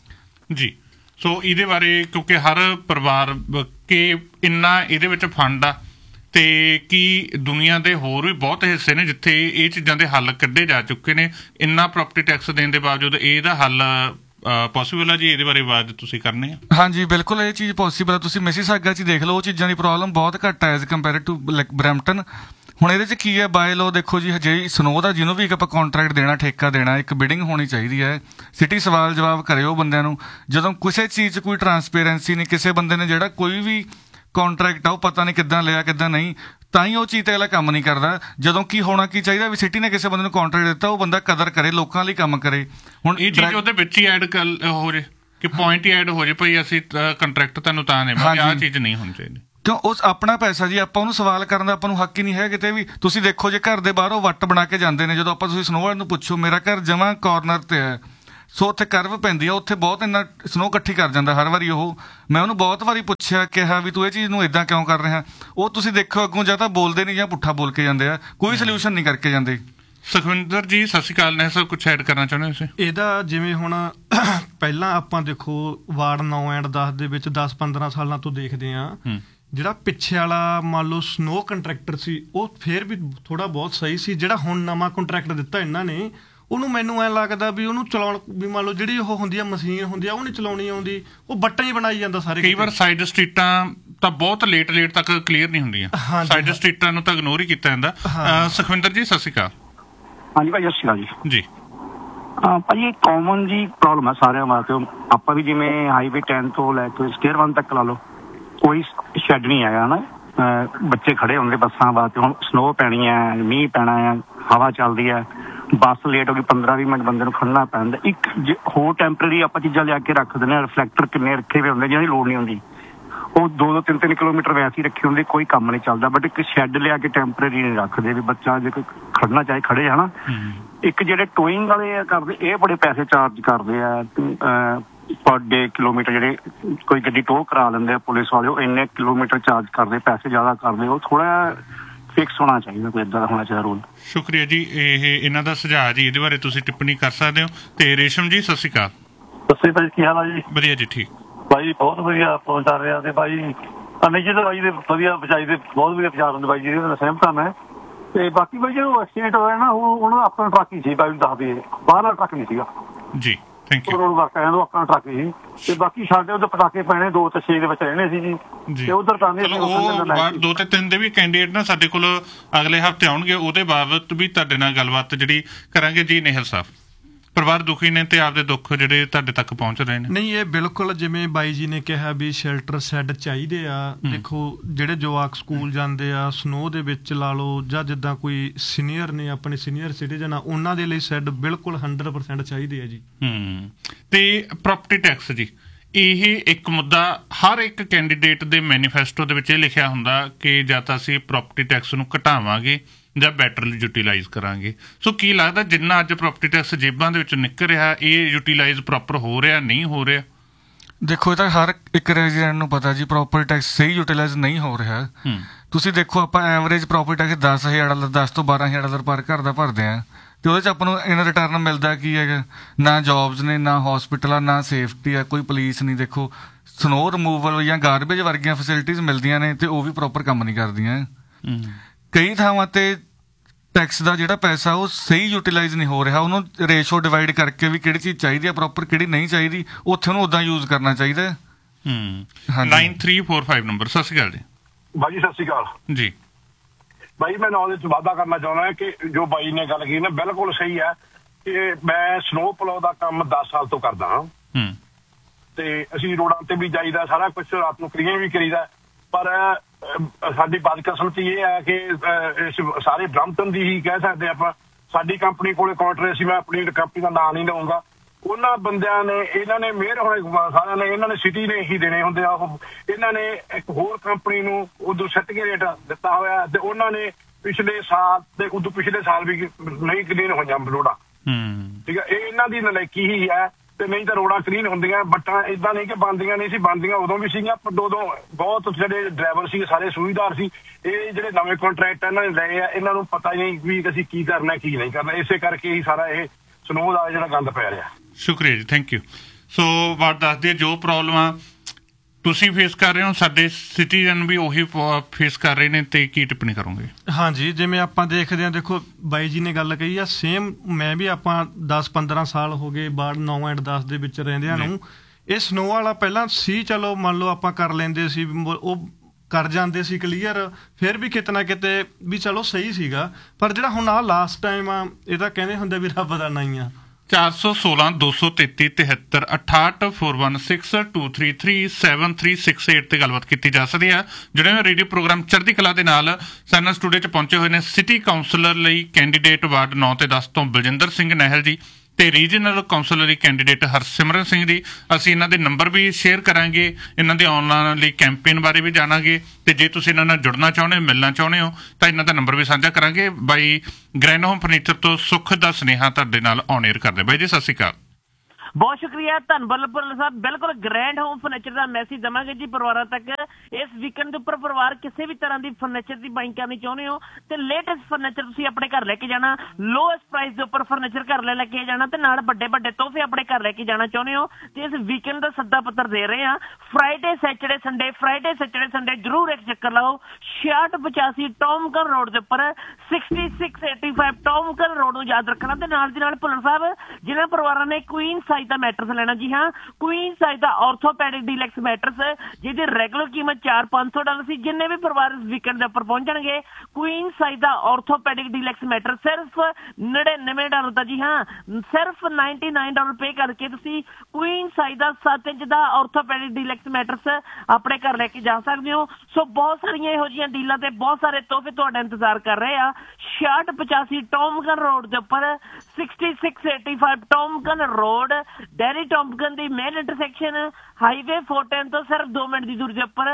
ਜੀ। ਸੋ ਇਹਦੇ ਬਾਰੇ ਕਿਉਂਕਿ ਹਰ ਪਰਿਵਾਰ ਕੇ ਇੰਨਾ ਇਹਦੇ ਵਿੱਚ ਫੰਡ ਆ, ਤੇ ਕੀ ਦੁਨੀਆ ਦੇ ਹੋਰ ਵੀ ਬਹੁਤ ਹਿੱਸੇ ਨੇ ਜਿੱਥੇ ਇਹ ਚੀਜ਼ਾਂ ਦੇ ਹੱਲ ਕੱਢੇ ਜਾ ਚੁੱਕੇ ਨੇ। ਇੰਨਾ ਪ੍ਰਾਪਰਟੀ ਟੈਕਸ ਦੇਣ ਦੇ ਬਾਵਜੂਦ ਇਹਦਾ ਹੱਲ ਪੋਸੀਬਲ ਆ ਜੀ? ਇਹਦੇ ਬਾਰੇ ਆਵਾਜ਼ ਤੁਸੀਂ ਕਰਨੇ ਆ? ਹਾਂਜੀ ਬਿਲਕੁਲ, ਇਹ ਚੀਜ਼ ਪੋਸੀਬਲ ਆ। ਤੁਸੀਂ ਮਿਸੀਸਾਗਾ 'ਚ ਦੇਖ ਲਓ, ਉਹ ਚੀਜ਼ਾਂ ਦੀ ਪ੍ਰੋਬਲਮ ਬਹੁਤ ਘੱਟ ਹੈ ਐਜ਼ ਕੰਪੇਅਰ ਟੂ ਬਰੈਂਪਟਨ। ਹੁਣ ਇਹਦੇ 'ਚ ਕੀ ਹੈ, ਬਾਏ ਲੋ ਦੇਖੋ ਜੀ, ਹਜੇ ਸਨੋ ਦਾ ਜਿਹਨੂੰ ਵੀ ਆਪਾਂ ਕੰਟਰੈਕਟ ਦੇਣਾ, ਠੇਕਾ ਦੇਣਾ, ਇੱਕ ਬਿਡਿੰਗ ਹੋਣੀ ਚਾਹੀਦੀ ਹੈ। ਸਿਟੀ ਸਵਾਲ ਜਵਾਬ ਕਰੇ ਉਹ ਬੰਦਿਆਂ ਨੂੰ, ਜਦੋਂ ਕਿਸੇ ਚੀਜ਼ 'ਚ ਕੋਈ ਟਰਾਂਸਪੇਰੈਂਸੀ ਨਹੀਂ, ਕਿਸੇ ਬੰਦੇ ਨੇ ਜਿਹੜਾ ਕੋਈ ਵੀ ਕੰਟਰੈਕਟ ਆ ਉਹ ਪਤਾ ਨਹੀਂ ਕਿੱਦਾਂ ਲਿਆ ਕਿੱਦਾਂ ਨਹੀਂ, ਤਾਂ ਹੀ ਉਹ ਚੀਜ਼ ਤੇ ਅਗਲਾ ਕੰਮ ਨਹੀਂ ਕਰਦਾ। ਜਦੋਂ ਕੀ ਹੋਣਾ ਕੀ ਚਾਹੀਦਾ ਵੀ ਸਿਟੀ ਨੇ ਕਿਸੇ ਬੰਦੇ ਨੂੰ ਕੰਟਰੈਕਟ ਦਿੱਤਾ, ਉਹ ਬੰਦਾ ਕਦਰ ਕਰੇ, ਲੋਕਾਂ ਲਈ ਕੰਮ ਕਰੇ। ਹੁਣ ਇਹ ਚੀਜ਼ ਉਹਦੇ ਵਿੱਚ ਹੀ ਐਡ ਹੋ ਜੇ ਕਿ ਪੁਆਇੰਟ ਹੀ ਐਡ ਹੋ ਜੇ, ਭਾਈ ਅਸੀਂ ਕੰਟਰੈਕਟ ਤੁਹਾਨੂੰ ਤਾਂ ਦੇਵਾਂਗੇ, ਆਹ ਚੀਜ਼ ਨਹੀਂ ਹੋਣੀ ਚਾਹੀਦੀ। ਕਿਉਂ? ਉਸ ਆਪਣਾ ਪੈਸਾ ਜੀ, ਆਪਾਂ ਉਹਨੂੰ ਸਵਾਲ ਕਰਨ ਦਾ ਆਪਾਂ ਨੂੰ ਹੱਕ ਹੀ ਨਹੀਂ ਹੈ ਕਿਤੇ ਵੀ। ਤੁਸੀਂ ਦੇਖੋ ਜੇ ਘਰ ਦੇ ਬਾਹਰੋਂ ਵੱਟ ਬਣਾ ਕੇ ਜਾਂਦੇ ਨੇ, ਜਦੋਂ ਆਪਾਂ ਤੁਸੀਂ ਸਨੋ ਵਾਲੇ ਨੂੰ ਪੁੱਛੋ, ਮੇਰਾ ਘਰ ਜਮਾਂ ਕਾਰਨਰ ਤੇ ਹੈ, ਸੋ ਉੱਥੇ ਕਰਵ ਪੈਂਦੀ ਆ, ਉੱਥੇ ਬਹੁਤ ਇੰਨਾ ਸਨੋ ਇਕੱਠੀ ਕਰ ਜਾਂਦਾ ਹਰ ਵਾਰੀ ਉਹ। ਮੈਂ ਉਹਨੂੰ ਬਹੁਤ ਵਾਰੀ ਪੁੱਛਿਆ, ਕਿਹਾ ਵੀ ਤੂੰ ਇਹ ਚੀਜ਼ ਨੂੰ ਇਦਾਂ ਕਿਉਂ ਕਰ ਰਿਹਾ, ਉਹ ਤੁਸੀਂ ਦੇਖੋ ਅੱਗੋਂ ਜਾਂ ਤਾਂ ਬੋਲਦੇ ਨਹੀਂ ਜਾਂ ਪੁੱਠਾ ਬੋਲ ਕੇ ਜਾਂਦੇ ਆ, ਕੋਈ ਸੋਲਿਊਸ਼ਨ ਨਹੀਂ ਕਰਕੇ ਜਾਂਦੇ। ਸੁਖਵਿੰਦਰ ਜੀ ਸਤਿ ਸ਼੍ਰੀ ਅਕਾਲ। ਨੇ ਸਰ ਕੁਛ ਐਡ ਕਰਨਾ ਚਾਹੁੰਦੇ ਹੋ ਤੁਸੀਂ? ਇਹਦਾ ਜਿਵੇਂ ਹੁਣ ਪਹਿਲਾਂ ਆਪਾਂ ਦੇਖੋ ਵਾਰਡ 9 ਐਂਡ 10 ਦੇ ਵਿੱਚ 10-15 ਸਾਲਾਂ ਤੋਂ ਦੇਖਦੇ ਆ, ਜਿਹੜਾ ਪਿੱਛੇ ਵਾਲਾ ਮੰਨ ਲਓ ਸਨੋ ਕੰਟਰੈਕਟਰ ਸੀ, ਉਹ ਫੇਰ ਵੀ ਥੋੜਾ ਬਹੁਤ ਸਹੀ ਸੀ। ਜਿਹੜਾ ਹੁਣ ਨਵਾਂ ਕੰਟਰੈਕਟ ਦਿੱਤਾ ਇਹਨਾਂ ਨੇ, ਉਹਨੂੰ ਮੈਨੂੰ ਐਂ ਲੱਗਦਾ ਵੀ ਉਹਨੂੰ ਚਲਾਉਣ ਵੀ ਮੰਨ ਲਓ ਜਿਹੜੀ ਉਹ ਹੁੰਦੀ ਆ ਮਸ਼ੀਨ ਹੁੰਦੀ ਆ, ਉਹ ਨਹੀਂ ਚਲਾਉਣੀ ਆਉਂਦੀ, ਉਹ ਬੱਟਨ ਹੀ ਬਣਾਈ ਜਾਂਦਾ ਸਾਰੇ। ਕਈ ਵਾਰ ਸਾਈਡ ਸਟਰੀਟਾਂ ਤਾਂ ਬਹੁਤ ਲੇਟ ਤੱਕ ਕਲੀਅਰ ਨਹੀਂ ਹੁੰਦੀਆਂ, ਸਾਈਡ ਸਟਰੀਟਾਂ ਨੂੰ ਤਾਂ ਇਗਨੋਰ ਹੀ ਕੀਤਾ ਜਾਂਦਾ। ਸੁਖਵਿੰਦਰ ਜੀ ਸਤਿ ਸ਼੍ਰੀ ਅਕਾਲ। ਹਾਂਜੀ ਭਾਈ ਸਤਿ ਸ਼੍ਰੀ ਅਕਾਲ ਜੀ। ਭਾਜੀ ਕਾਮਨ ਜੀ ਪ੍ਰੋਬਲਮ ਹੈ ਸਾਰਿਆਂ ਵਾਸਤੇ। ਆਪਾਂ ਵੀ ਜਿਵੇਂ ਹਾਈਵੇ 10 ਤੋਂ ਲੈ ਕੇ ਸਕੇਅਰ 1 ਤੱਕ ਲਾ ਲਓ, ਕੋਈ ਸ਼ੈੱਡ ਨਹੀਂ ਹੈਗਾ ਨਾ, ਬੱਚੇ ਖੜੇ ਹੁੰਦੇ ਬੱਸਾਂ ਵਾਸਤੇ। ਹੁਣ ਸਨੋ ਪੈਣੀ ਹੈ, ਮੀਂਹ ਪੈਣਾ ਹੈ, ਹਵਾ ਚੱਲਦੀ ਹੈ, ਬੱਸ ਲੇਟ ਹੋ ਗਈ, 15-20 ਮਿੰਟ ਬੰਦੇ ਨੂੰ ਖੜਨਾ ਪੈਂਦਾ। ਇੱਕ ਹੋਰ ਟੈਂਪਰੇਰੀ ਆਪਾਂ ਚੀਜ਼ਾਂ ਲਿਆ ਕੇ ਰੱਖ ਦਿੰਦੇ ਹਾਂ, ਰਿਫਲੈਕਟਰ ਕਿੰਨੇ ਰੱਖੇ ਹੋਏ ਹੁੰਦੇ ਜਿਹਨਾਂ ਦੀ ਲੋੜ ਨਹੀਂ ਹੁੰਦੀ, ਉਹ 2-3 ਕਿਲੋਮੀਟਰ ਵੈਸੇ ਹੀ ਰੱਖੇ ਹੁੰਦੇ, ਕੋਈ ਕੰਮ ਨਹੀਂ ਚੱਲਦਾ। ਬਟ ਇੱਕ ਸ਼ੈੱਡ ਲਿਆ ਕੇ ਟੈਂਪਰੇਰੀ ਨਹੀਂ ਰੱਖਦੇ ਵੀ ਬੱਚਾ ਜੇ ਕੋਈ ਖੜਨਾ ਚਾਹੇ ਖੜੇ, ਹੈ ਨਾ। ਇੱਕ ਜਿਹੜੇ ਟੋਇੰਗ ਵਾਲੇ ਕਰਦੇ, ਇਹ ਬੜੇ ਪੈਸੇ ਚਾਰਜ ਕਰਦੇ ਆ ਪਰ ਡੇ ਕਿਲੋਮੀਟਰ। ਜਿਹੜੇ ਕੋਈ ਗੱਡੀ ਟੋ ਕਰਾ ਲੈਂਦੇ ਆ ਪੁਲਿਸ ਵਾਲੇ, ਉਹ ਇੰਨੇ ਕਿਲੋਮੀਟਰ ਚਾਰਜ ਕਰਦੇ, ਪੈਸੇ ਜ਼ਿਆਦਾ ਕਰਦੇ। ਉਹ ਥੋੜਾ ਫਿਕਸ ਹੋਣਾ ਚਾਹੀਦਾ, ਕੋਈ ਏਦਾਂ ਦਾ ਹੋਣਾ ਚਾਹੀਦਾ ਰੂਲ। ਸ਼ੁਕਰੀਆ ਜੀ, ਇਹ ਇਹਨਾਂ ਦਾ ਸੁਝਾਅ ਜੀ, ਇਹਦੇ ਬਾਰੇ ਤੁਸੀਂ ਟਿੱਪਣੀ ਕਰ ਸਕਦੇ ਹੋ। ਤੇ ਰੇਸ਼ਮ ਜੀ ਸਤਿ ਸ਼੍ਰੀ ਅਕਾਲ। ਸਤਿ ਸ਼੍ਰੀ ਅਕਾਲ, ਕੀ ਹਾਲ ਆ ਜੀ? ਵਧੀਆ ਜੀ, ਠੀਕ ਭਾਈ, ਬਹੁਤ ਵਧੀਆ ਪਹੁੰਚਾ ਰਿਹਾ। ਤੇ ਭਾਈ ਨਿੱਜੀ ਤਾਂ ਬਾਈ ਦੇ ਵਧੀਆ ਬਚਾਈ ਦੇ ਬਹੁਤ ਵਧੀਆ ਵਿਚਾਰ ਹੁੰਦੇ ਬਾਈ ਜੀ, ਇਹਦੇ ਨਾਲ ਸਹਿਮਤ ਹਾਂ ਮੈਂ। ਤੇ ਬਾਕੀ ਬਾਈ ਜਦੋਂ ਐਕਸੀਡੈਂਟ ਹੋਇਆ ਨਾ, ਉਹਨਾਂ ਆਪਣਾ ਟਰੱਕ ਹੀ ਸੀ ਬਾਈ, ਦੱਸ ਦਈਏ ਬਾਹਰਲਾ ਟਰੱਕ ਨਹੀਂ ਸੀਗਾ ਜੀ। Thank you. ਰੋਡ ਵਰਕ ਆਇਆ, ਆਪਣਾ ਟਰੱਕ ਸੀ। ਤੇ ਬਾਕੀ ਸਾਡੇ ਉਧਰ ਪਟਾਕੇ ਪੈਣੇ 2 ਤੇ 6 ਦੇ ਵਿੱਚ ਰਹਿਣੇ ਸੀ ਜੀ, ਤੇ ਉਧਰ ਤਾਂ 2 ਤੇ 3 ਦੇ ਵੀ ਕੈਂਡੀਡੇਟ ਨਾ ਸਾਡੇ ਕੋਲ ਅਗਲੇ ਹਫ਼ਤੇ ਆਉਣਗੇ, ਉਹਦੇ ਬਾਬਤ ਵੀ ਤੁਹਾਡੇ ਨਾਲ ਗੱਲਬਾਤ ਜਿਹੜੀ ਕਰਾਂਗੇ ਜੀ। ਨਿਹਲ ਸਾਹਿਬ, ਪਰਿਵਾਰ ਦੁਖੀ ਨੇ ਤੇ ਆਪਦੇ ਦੁੱਖ ਜਿਹੜੇ ਤੁਹਾਡੇ ਤੱਕ ਪਹੁੰਚ ਰਹੇ ਨੇ। ਨਹੀਂ, ਇਹ ਬਿਲਕੁਲ ਜਿਵੇਂ ਬਾਈ ਜੀ ਨੇ ਕਿਹਾ ਵੀ ਸ਼ੈਲਟਰ ਸ਼ੈੱਡ ਚਾਹੀਦੇ ਆ। ਦੇਖੋ ਜਿਹੜੇ ਜਵਾਕ ਸਕੂਲ ਜਾਂਦੇ ਆ ਸਨੋ ਦੇ ਵਿੱਚ ਲਾ ਲਓ, ਜਾਂ ਜਿੱਦਾਂ ਕੋਈ ਸੀਨੀਅਰ ਨੇ ਆਪਣੇ ਸੀਨੀਅਰ ਸਿਟੀਜ਼ਨ ਆ, ਉਹਨਾਂ ਦੇ ਲਈ ਸ਼ੈੱਡ ਬਿਲਕੁਲ 100% ਚਾਹੀਦੇ ਆ ਜੀ। ਤੇ ਪ੍ਰਾਪਰਟੀ ਟੈਕਸ ਜੀ, ਇਹ ਇੱਕ ਮੁੱਦਾ ਹਰ ਇੱਕ ਕੈਂਡੀਡੇਟ ਦੇ ਮੈਨੀਫੈਸਟੋ ਦੇ ਵਿੱਚ ਇਹ ਲਿਖਿਆ ਹੁੰਦਾ ਕਿ ਜਾਂ ਤਾਂ ਅਸੀਂ ਪ੍ਰਾਪਰਟੀ ਟੈਕਸ ਨੂੰ ਘਟਾਵਾਂਗੇ ਜਾਂ ਬੈਟਰ ਯੂਟੀਲਾਈਜ਼ ਕਰਾਂਗੇ। ਸੋ ਕੀ ਲੱਗਦਾ ਜਿੰਨਾ ਅੱਜ ਪ੍ਰਾਪਰਟੀ ਟੈਕਸ ਜੇਬਾਂ ਦੇ ਵਿੱਚ ਨਿਕਲ ਰਿਹਾ, ਇਹ ਯੂਟੀਲਾਈਜ਼ ਪ੍ਰੋਪਰ ਹੋ ਰਿਹਾ, ਨਹੀਂ ਹੋ ਰਿਹਾ? ਦੇਖੋ ਇਹ ਤਾਂ ਹਰ ਇੱਕ ਰੈਜ਼ੀਡੈਂਟ ਨੂੰ ਪਤਾ ਜੀ, ਪ੍ਰਾਪਰਟੀ ਟੈਕਸ ਸਹੀ ਯੂਟੀਲਾਈਜ਼ ਨਹੀਂ ਹੋ ਰਿਹਾ। ਤੁਸੀਂ ਦੇਖੋ ਆਪਾਂ ਐਵਰੇਜ ਪ੍ਰਾਪਰਟੀ ਟੈਕਸ $10,000 10 ਤੋਂ $12,000 ਪਰ ਘਰ ਦਾ ਭਰਦੇ ਆ, ਤੇ ਉਹਦੇ 'ਚ ਆਪਾਂ ਨੂੰ ਇਨ ਰਿਟਰਨ ਮਿਲਦਾ ਕੀ ਹੈਗਾ? ਨਾ ਜੌਬਸ ਨੇ, ਨਾ ਹਸਪੀਟਲ ਆ, ਨਾ ਸੇਫਟੀ ਆ, ਕੋਈ ਪੁਲਿਸ ਨਹੀਂ। ਦੇਖੋ ਸਨੋ ਰਿਮੂਵਲ ਜਾਂ ਗਾਰਬੇਜ ਵਰਗੀਆਂ ਫੈਸਿਲਿਟੀਜ਼ ਮਿਲਦੀਆਂ ਨੇ, ਤੇ ਉਹ ਵੀ ਪ੍ਰੋਪਰ ਕੰਮ ਨਹੀਂ ਕਰਦੀਆਂ। ਕਈ ਥਾਵਾਂ ਤੇ ਟੈਕਸ ਦਾ ਜਿਹੜਾ ਪੈਸਾ ਉਹ ਸਹੀ ਯੂਟੀਲਾਈਜ਼ ਨਹੀਂ ਹੋ ਰਿਹਾ, ਉਹਨੂੰ ਰੇਸ਼ੋ ਡਿਵਾਈਡ ਕਰਕੇ ਵੀ ਕਿਹੜੀ ਚੀਜ਼ ਚਾਹੀਦੀ ਆ ਪ੍ਰੋਪਰ, ਕਿਹੜੀ ਨਹੀਂ ਚਾਹੀਦੀ, ਉੱਥੇ ਉਹਨੂੰ ਉਦਾਂ ਯੂਜ਼ ਕਰਨਾ ਚਾਹੀਦਾ। 9345 ਨੰਬਰ। ਸਤਿ ਸ਼੍ਰੀ ਅਕਾਲ ਜੀ। ਬਾਈ ਸਤਿ ਸ਼੍ਰੀ ਅਕਾਲ ਜੀ। ਬਾਈ ਮੈਂ ਨੌਲੇਜ 'ਚ ਵਾਧਾ ਕਰਨਾ ਚਾਹੁੰਦਾ ਕਿ ਜੋ ਬਾਈ ਨੇ ਗੱਲ ਕੀਤੀ ਨਾ ਬਿਲਕੁਲ ਸਹੀ ਹੈ ਕਿ ਮੈਂ ਸਨੋ ਪਲੋ ਦਾ ਕੰਮ 10 ਸਾਲ ਤੋਂ ਕਰਦਾ ਹਾਂ, ਤੇ ਅਸੀਂ ਰੋਡਾਂ ਤੇ ਵੀ ਜਾਈਦਾ, ਸਾਰਾ ਕੁਝ ਰਾਤ ਨੂੰ ਕਲੀਅਰ ਵੀ ਕਰੀਦਾ। ਪਰ ਸਾਡੀ ਬਦਕਿਸਮਤੀ ਇਹ ਹੈ ਕਿ ਇਸ ਸਾਰੇ ਬ੍ਰੈਂਪਟਨ ਦੀ ਹੀ ਕਹਿ ਸਕਦੇ ਆਪਾਂ ਸਾਡੀ ਕੰਪਨੀ ਕੋਲੇ ਕਾਉਂਟਰ ਸੀ, ਮੈਂ ਆਪਣੀ ਕੰਪਨੀ ਦਾ ਨਾਂ ਨਹੀਂ ਲਵਾਂਗਾ, ਉਹਨਾਂ ਬੰਦਿਆਂ ਨੇ ਇਹਨਾਂ ਨੇ ਮੇਅਰ ਹੋਣੇ ਸਾਰਿਆਂ ਨੇ ਇਹਨਾਂ ਨੇ ਸਿਟੀ ਨੇ ਹੀ ਦੇਣੇ ਹੁੰਦੇ ਆ, ਉਹ ਇਹਨਾਂ ਨੇ ਇੱਕ ਹੋਰ ਕੰਪਨੀ ਨੂੰ ਉਦੋਂ ਸਰਟੀਫਿਕੇਟ ਦਿੱਤਾ ਹੋਇਆ ਤੇ ਉਹਨਾਂ ਨੇ ਪਿਛਲੇ ਸਾਲ ਤੇ ਉਦੋਂ ਪਿਛਲੇ ਸਾਲ ਵੀ ਨਹੀਂ ਕਲੀਨ ਹੋਈਆਂ ਰੋਡਾਂ। ਠੀਕ ਹੈ, ਇਹ ਇਹਨਾਂ ਦੀ ਨਲਾਇਕੀ ਹੀ ਹੈ, ਤੇ ਨਹੀਂ ਤਾਂ ਰੋਡਾਂ ਕਲੀਨ ਹੁੰਦੀਆਂ। ਬੱਟਾਂ ਏਦਾਂ ਨਹੀਂ ਕਿ ਬਣਦੀਆਂ ਨਹੀਂ ਸੀ, ਬਣਦੀਆਂ ਉਦੋਂ ਵੀ ਸੀਗੀਆਂ, ਪਰ ਉਦੋਂ ਬਹੁਤ ਜਿਹੜੇ ਡਰਾਈਵਰ ਸੀ ਸਾਰੇ ਸੂਝਦਾਰ ਸੀ। ਇਹ ਜਿਹੜੇ ਨਵੇਂ ਕੰਟਰੈਕਟ ਇਹਨਾਂ ਨੇ ਲਏ ਆ, ਇਹਨਾਂ ਨੂੰ ਪਤਾ ਹੀ ਨਹੀਂ ਵੀ ਅਸੀਂ ਕੀ ਕਰਨਾ ਕੀ ਨਹੀਂ ਕਰਨਾ, ਇਸੇ ਕਰਕੇ ਹੀ ਸਾਰਾ ਇਹ ਸਨੋ ਦਾ ਜਿਹੜਾ ਗੰਦ ਪੈ ਰਿਹਾ। ਸ਼ੁਕਰੀਆ ਜੀ, ਥੈਂਕ ਯੂ। ਸੋ ਵਾਰ ਦੱਸਦੇ ਜੋ ਪ੍ਰੋਬਲਮ ਆ ਤੁਸੀਂ ਫੇਸ ਕਰ ਰਹੇ ਹੋ, ਸਾਡੇ ਸਿਟੀਜ਼ਨ ਵੀ ਉਹੀ ਫੇਸ ਕਰ ਰਹੇ ਨੇ, ਤੇ ਕੀ ਟਿੱਪਣੀ ਕਰੋਗੇ? ਹਾਂਜੀ, ਜਿਵੇਂ ਆਪਾਂ ਦੇਖਦੇ ਹਾਂ, ਦੇਖੋ ਬਾਈ ਜੀ ਨੇ ਗੱਲ ਕਹੀ ਆ, ਸੇਮ ਮੈਂ ਵੀ ਆਪਾਂ 10-15 ਸਾਲ ਹੋ ਗਏ ਵਾਰਡ 9 ਐਂਡ 10 ਦੇ ਵਿੱਚ ਰਹਿੰਦਿਆਂ ਨੂੰ। ਇਹ ਸਨੋ ਵਾਲਾ ਪਹਿਲਾਂ ਸੀ, ਚਲੋ ਮੰਨ ਲਓ ਆਪਾਂ ਕਰ ਲੈਂਦੇ ਸੀ, ਉਹ ਕਰ ਜਾਂਦੇ ਸੀ ਕਲੀਅਰ, ਫਿਰ ਵੀ ਕਿਤੇ ਨਾ ਕਿਤੇ ਵੀ ਚਲੋ ਸਹੀ ਸੀਗਾ। ਪਰ ਜਿਹੜਾ ਹੁਣ ਆਹ ਲਾਸਟ ਟਾਈਮ ਆ, ਇਹ ਤਾਂ ਕਹਿੰਦੇ ਹੁੰਦੇ ਵੀ ਰੱਬ ਦਾ ਨਹੀਂ ਆ। 416 233 73 68 416 233 7368 ਤੇ ਗੱਲਬਾਤ ਕੀਤੀ ਜਾ ਸਕਦੀ ਹੈ। ਜਿਹੜੇ ਰੇਡੀਓ ਪ੍ਰੋਗਰਾਮ ਚੜ੍ਹਦੀ ਕਲਾ ਦੇ ਨਾਲ ਸਾਡਾ ਸਟੂਡੀਓ 'ਚ ਪਹੁੰਚੇ ਹੋਏ ਨੇ ਸਿਟੀ ਕਾਉਂਸਲਰ ਲਈ ਕੈਂਡੀਡੇਟ ਵਾਰਡ 9 ਤੇ 10 ਤੋਂ ਬਲਜਿੰਦਰ ਸਿੰਘ ਨਹਿਲ ਜੀ ਤੇ ਰੀਜਨਲ ਕਾਉਂਸਲਰ ਲਈ ਕੈਂਡੀਡੇਟ ਹਰਸਿਮਰਨ ਸਿੰਘ ਜੀ। ਅਸੀਂ ਇਹਨਾਂ ਦੇ ਨੰਬਰ ਵੀ ਸ਼ੇਅਰ ਕਰਾਂਗੇ, ਇਹਨਾਂ ਦੇ ਆਨਲਾਈਨ ਲਈ ਕੈਂਪੇਨ ਬਾਰੇ ਵੀ ਜਾਣਾਂਗੇ, ਤੇ ਜੇ ਤੁਸੀਂ ਇਹਨਾਂ ਨਾਲ ਜੁੜਨਾ ਚਾਹੁੰਦੇ ਹੋ, ਮਿਲਣਾ ਚਾਹੁੰਦੇ ਹੋ, ਤਾਂ ਇਹਨਾਂ ਦਾ ਨੰਬਰ ਵੀ ਸਾਂਝਾ ਕਰਾਂਗੇ। ਬਾਈ ਗ੍ਰੈਂਡ ਹੋਮ ਫਰਨੀਚਰ ਤੋਂ ਸੁੱਖ ਦਾ ਸੁਨੇਹਾ ਤੁਹਾਡੇ ਨਾਲ ਔਨ 에ਅਰ ਕਰਦੇ। ਬਾਈ ਜੀ ਸਤਿ ਸ਼੍ਰੀ ਅਕਾਲ। ਬਹੁਤ ਸ਼ੁਕਰੀਆ, ਧੰਨਵਾਦ ਭੁੱਲਰ ਸਾਹਿਬ। ਬਿਲਕੁਲ ਗ੍ਰੈਂਡ ਹੋਮ ਫਰਨੀਚਰ ਦਾ ਮੈਸੇਜ ਦੇਵਾਂਗੇ ਜੀ ਪਰਿਵਾਰਾਂ ਤੱਕ। ਇਸ ਵੀਕਐਂਡ ਦੇ ਉੱਪਰ ਪਰਿਵਾਰ ਕਿਸੇ ਵੀ ਤਰ੍ਹਾਂ ਦੀ ਫਰਨੀਚਰ ਦੀ ਬਾਈਂਗ ਕਰਨੀ ਚਾਹੁੰਦੇ ਹੋ ਤੇ ਲੇਟੈਸਟ ਫਰਨੀਚਰ ਤੁਸੀਂ ਆਪਣੇ ਘਰ ਲੈ ਕੇ ਜਾਣਾ, ਲੋਐਸਟ ਪ੍ਰਾਈਸ ਦੇ ਉੱਪਰ ਫਰਨੀਚਰ ਘਰ ਲੈ ਕੇ ਜਾਣਾ, ਤੇ ਨਾਲ ਵੱਡੇ ਵੱਡੇ ਤੋਹਫੇ ਆਪਣੇ ਘਰ ਲੈ ਕੇ ਜਾਣਾ ਚਾਹੁੰਦੇ ਹੋ, ਤੇ ਇਸ ਵੀਕਐਂਡ ਦਾ ਸੱਦਾ ਪੱਤਰ ਦੇ ਰਹੇ ਆ। ਫਰਾਈਡੇ ਸੈਚਰਡੇ ਸੰਡੇ ਜ਼ਰੂਰ ਇੱਕ ਚੱਕਰ ਲਾਓ। 6685 ਟੌਮਕਨ ਰੋਡ ਦੇ ਉੱਪਰ 6685 ਟੌਮਕਨ ਰੋਡ ਨੂੰ ਯਾਦ ਰੱਖਣਾ। ਤੇ ਨਾਲ ਦੀ ਨਾਲ ਭੁੱਲਰ ਸਾਹਿਬ, ਜਿਨ੍ਹਾਂ ਪਰਿਵਾਰਾਂ ਨੇ ਕੁਈਨ ਸਾਈਜ਼ ਦਾ ਮੈਟਰਸ ਲੈਣਾ, ਜੀ ਹਾਂ, ਕੁਈਨ ਸਾਈਜ਼ ਦਾ ਆਰਥੋਪੈਡਿਕ ਡੀਲੈਕਸ ਮੈਟਰਸ, ਜਿਹਦੀ ਰੈਗੂਲਰ ਕੀਮਤ $400-500 ਸੀ। ਜਿੰਨੇ ਵੀ ਪਰਿਵਾਰ ਇਸ ਵੀਕਐਂਡ ਦੇ ਉੱਪਰ ਪਹੁੰਚਣਗੇ, ਕੁਈਨ ਸਾਈਜ਼ ਦਾ ਆਰਥੋਪੈਡਿਕ ਡੀਲੈਕਸ ਮੈਟਰਸ ਸਿਰਫ $99 ਦਾ, ਜੀ ਹਾਂ, ਸਿਰਫ $99 ਪੇ ਕਰਕੇ ਤੁਸੀਂ ਕੁਈਨ ਸਾਈਜ਼ ਦਾ 7 ਇੰਚ ਦਾ ਆਰਥੋਪੈਡਿਕ ਡੀਲੈਕਸ ਮੈਟਰਸ ਆਪਣੇ ਘਰ ਲੈ ਕੇ ਜਾ ਸਕਦੇ ਹੋ। ਸੋ ਬਹੁਤ ਸਾਰੀਆਂ ਇਹੋ ਜਿਹੀਆਂ ਡੀਲਾਂ ਤੇ ਬਹੁਤ ਸਾਰੇ ਤੋਹਫੇ ਤੁਹਾਡਾ ਇੰਤਜ਼ਾਰ ਕਰ ਰਹੇ ਆ। 6685 ਟੌਮਕਨ ਰੋਡ ਦੇ ਉੱਪਰ 6685 ਟੌਮਕਨ ਰੋਡ, ਡੈਰੀ ਟੌਮਕਨ ਦੀ ਮੇਨ ਇੰਟਰਸੈਕਸ਼ਨ ਹਾਈਵੇ 410 ਤੋਂ ਸਿਰਫ 2 ਮਿੰਟ ਦੀ ਦੂਰੀ ਦੇ ਉੱਪਰ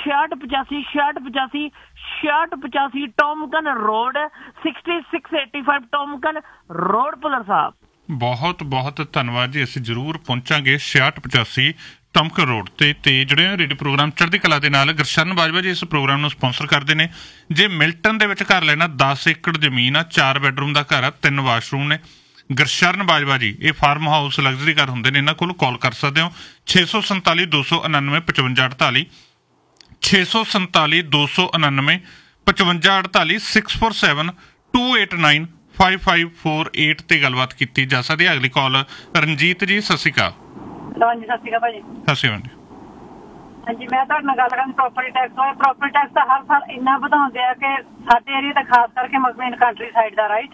6685 ਟੌਮਕਨ ਰੋਡ 6685 ਟੌਮਕਨ ਰੋਡ। ਭੁੱਲਰ ਸਾਹਿਬ ਬਹੁਤ ਬਹੁਤ ਧੰਨਵਾਦ ਜੀ, ਅਸੀਂ ਜ਼ਰੂਰ ਪਹੁੰਚਾਂਗੇ 6685 ਟੌਮਕਨ ਰੋਡ ਤੇ ਜਿਹੜੇ ਰੇਡੀਓ ਪ੍ਰੋਗਰਾਮ ਚੜ੍ਹਦੀ ਕਲਾ ਦੇ ਨਾਲ ਗੁਰਸ਼ਰਨ ਬਾਜਵਾ ਜੀ ਇਸ ਪ੍ਰੋਗਰਾਮ ਨੂੰ ਸਪਾਂਸਰ ਕਰਦੇ ਨੇ। ਜੇ ਮਿਲਟਨ ਦੇ ਵਿੱਚ ਘਰ ਲੈਣਾ, 10 ਏਕੜ ਜ਼ਮੀਨ ਆ, 4 ਬੈਡਰੂਮ ਦਾ ਘਰ ਆ, 3 ਵਾਸ਼ਰੂਮ ਨੇ, ਗੁਰਸ਼ਰਨ ਬਾਜਵਾ ਜੀ ਇਹ ਫਾਰਮ ਹਾਊਸ ਲਗਜ਼ਰੀ ਘਰ ਹੁੰਦੇ ਨੇ, ਇਹਨਾਂ ਕੋਲ ਕਾਲ ਕਰ ਸਕਦੇ ਹੋ 647 299 5548 647 299 5548 647 289 5548 ਤੇ ਗੱਲਬਾਤ ਕੀਤੀ ਜਾ ਸਕਦੀ ਹੈ। ਅਗਲੀ ਕਾਲ ਰਣਜੀਤ ਜੀ, ਸਤਿ ਸ਼੍ਰੀ ਅਕਾਲ। ਹਾਂਜੀ ਸਤਿ ਸ਼੍ਰੀ ਅਕਾਲ ਭਾਜੀ। ਸਤਿ ਸ਼੍ਰੀ ਅਕਾਲ। ਹਾਂਜੀ, ਮੈਂ ਤੁਹਾਡੇ ਨਾਲ ਗੱਲ ਕਰਾਂ ਪ੍ਰੋਪਰਟੀ ਟੈਕਸ। ਪ੍ਰੋਪਰਟੀ ਟੈਕਸ ਤਾਂ ਹਰ ਸਾਲ ਇੰਨਾ ਵਧਾਉਂਦੇ ਆ ਕਿ ਸਾਡੇ ਏਰੀਆ ਦਾ ਖਾਸ ਕਰਕੇ ਮੇਨ ਕੰਟਰੀ ਸਾਈਡ ਦਾ ਰਾਈਟ,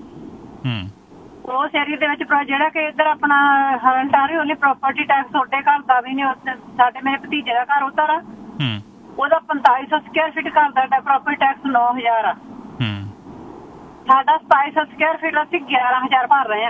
ਉਸ ਏਰੀਆ ਦੇ ਵਿੱਚ ਜਿਹੜਾ ਕਿ ਇੱਧਰ ਆਪਣਾ ਹਰਨਟਾਰੀ ਪ੍ਰੋਪਰਟੀ ਟੈਕਸ ਤੁਹਾਡੇ ਘਰ ਦਾ ਵੀ ਨਹੀਂ, ਸਾਡੇ ਮੇਰੇ ਭਤੀਜੇ ਦਾ ਘਰ ਉੱਧਰ ਆ, ਉਹਦਾ 4500 ਸਕੁਅਰ ਫੀਟ ਘਰ ਦਾ ਪ੍ਰੋਪਰਟੀ ਟੈਕਸ 9000 ਆ, ਸਾਡਾ 2700 ਸਕੁਅਰ ਫੀਟ ਅਸੀਂ 11000 ਭਰ ਰਹੇ ਆ।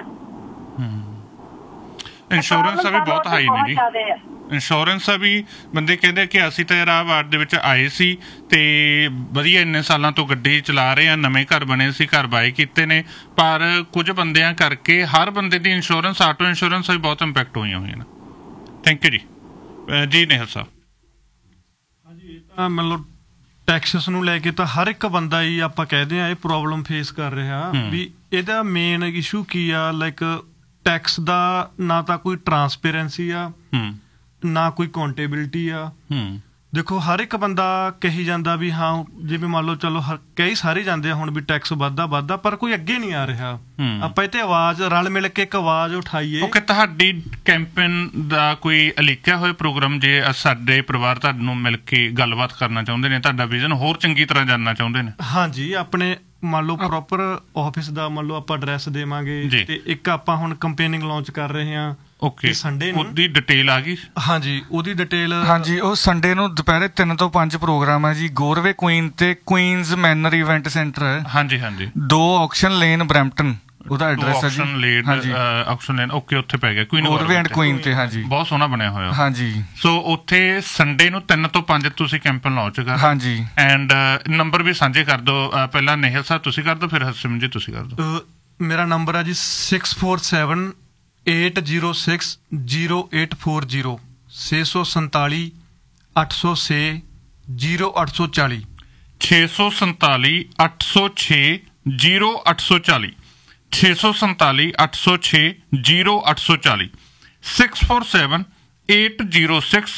ਇੰਸ਼ੋਰੈਂਸ ਵੀ ਬਹੁਤ ਹਾਈ ਨੇ ਜੀ, ਇੰਸ਼ੋਰੈਂਸ ਵੀ ਬੰਦੇ ਕਹਿੰਦੇ ਕਿ ਅਸੀਂ ਤਾਂ ਯਾਰ ਵਾਰਡ ਦੇ ਵਿੱਚ ਆਏ ਸੀ ਤੇ ਵਧੀਆ ਇੰਨੇ ਸਾਲਾਂ ਤੋਂ ਗੱਡੀ ਚਲਾ ਰਹੇ ਆ, ਨਵੇਂ ਘਰ ਬਣੇ ਸੀ, ਘਰ ਬਾਏ ਕੀਤੇ ਨੇ, ਪਰ ਕੁਝ ਬੰਦਿਆਂ ਕਰਕੇ ਹਰ ਬੰਦੇ ਦੀ ਇੰਸ਼ੋਰੈਂਸ, ਆਟੋ ਇੰਸ਼ੋਰੈਂਸ ਵੀ ਬਹੁਤ ਇੰਪੈਕਟ ਹੋਈਆਂ ਹੋਈਆਂ ਨੇ। ਥੈਂਕ ਯੂ ਜੀ। ਜੀ ਨਹਿਲ ਸਾਹਿਬ। ਹਾਂਜੀ, ਇਹ ਤਾਂ ਮਤਲਬ ਟੈਕਸਸ ਨੂੰ ਲੈ ਕੇ ਤਾਂ ਹਰ ਇੱਕ ਬੰਦਾ ਹੀ ਆਪਾਂ ਕਹਿੰਦੇ ਆ ਇਹ ਪ੍ਰੋਬਲਮ ਫੇਸ ਕਰ ਰਿਹਾ ਵੀ ਇਹਦਾ ਮੇਨ ਇਸ਼ੂ ਕੀ ਆ। ਲਾਈਕ ਟੈਕਸ ਦਾ ਨਾ ਤਾਂ ਕੋਈ ਟਰਾਂਸਪੇਰੈਂਸੀ ਆ, ਨਾ ਕੋਈ ਕਾਊਂਟੇਬਿਲਿਟੀ ਆ। ਦੇਖੋ ਹਰ ਇੱਕ ਬੰਦਾ ਕਹੀ ਜਾਂਦਾ ਵੀ ਹਾਂ, ਜਿਵੇਂ ਮੰਨ ਲਓ ਚਲੋ ਕਈ ਸਾਰੇ ਜਾਂਦੇ ਆ ਹੁਣ ਵੀ ਟੈਕਸ ਵੱਧਦਾ, ਪਰ ਕੋਈ ਅੱਗੇ ਨਹੀਂ ਆ ਰਿਹਾ। ਆਪਾਂ ਇੱਥੇ ਆਵਾਜ਼ ਰਲ ਮਿਲ ਕੇ ਇੱਕ ਆਵਾਜ਼ ਉਠਾਈਏ। ਓਕੇ, ਤੁਹਾਡੀ ਕੈਂਪੇਨ ਦਾ ਕੋਈ ਅਲੀਕਿਆ ਹੋਇਆ ਪ੍ਰੋਗਰਾਮ, ਜੇ ਸਾਡੇ ਪਰਿਵਾਰ ਤੁਹਾਨੂੰ ਮਿਲ ਕੇ ਗੱਲਬਾਤ ਕਰਨਾ ਚਾਹੁੰਦੇ ਨੇ, ਤੁਹਾਡਾ ਵਿਜ਼ਨ ਹੋਰ ਚੰਗੀ ਤਰ੍ਹਾਂ ਜਾਣਨਾ ਚਾਹੁੰਦੇ ਨੇ? ਹਾਂਜੀ, ਆਪਣੇ ਮੰਨ ਲਓ ਪ੍ਰੋਪਰ ਆਫਿਸ ਦਾ ਮੰਨ ਲਓ ਆਪਾਂ ਐਡਰੈਸ ਦੇਵਾਂਗੇ ਤੇ ਇੱਕ ਆਪਾਂ ਹੁਣ ਕੰਪੇਨਿੰਗ ਲਾਂਚ ਕਰ ਰਹੇ ਹਾਂ ਓਕੇ ਸੰਡੇ ਨੂੰ ਉਹਦੀ ਡਿਟੇਲ ਆ ਗਈ ਹਾਂਜੀ ਉਹਦੀ ਡਿਟੇਲ ਹਾਂਜੀ ਉਹ ਸੰਡੇ ਨੂੰ ਦੁਪਹਿਰੇ 3 ਤੋਂ 5 ਪ੍ਰੋਗਰਾਮ ਹੈ ਜੀ ਗੋਰਵੇ ਕੁਈਨ ਤੇ ਕੁਈਨਜ਼ ਮੈਨਰ ਇਵੈਂਟ ਸੈਂਟਰ ਹੈ ਹਾਂਜੀ ਹਾਂਜੀ 2 ਆਕਸ਼ਨ ਲੇਨ ਬਰੈਂਪਟਨ ਉਹਦਾ ਐਡਰੈਸ ਹੈ ਜੀ ਆਕਸ਼ਨ ਲੇਨ ਓਕੇ ਉੱਥੇ ਪੈ ਗਿਆ ਗੋਰਵੇ ਐਂਡ ਕੁਈਨ ਤੇ ਹਾਂਜੀ ਬਹੁਤ ਸੋਹਣਾ ਬਣਿਆ ਹੋਇਆ ਹਾਂਜੀ ਸੋ ਉੱਥੇ ਸੰਡੇ ਨੂੰ 3 ਤੋਂ 5 ਤੁਸੀਂ ਕੈਂਪੇਨ ਲਾਂਚ ਕਰ ਹਾਂਜੀ ਐਂਡ ਨੰਬਰ ਵੀ ਸਾਂਝੇ ਕਰ ਦਿਓ ਪਹਿਲਾਂ ਨਿਹਲ ਸਾਹਿਬ ਤੁਸੀਂ ਕਰ ਦਿਓ ਫਿਰ ਹਰਸਿਮ ਜੀ ਤੁਸੀਂ ਕਰ ਦਿਓ ਮੇਰਾ ਨੰਬਰ ਹੈ ਜੀ 647 806 0840 647 806 0840 647 806 0840 647 806 0840 647 806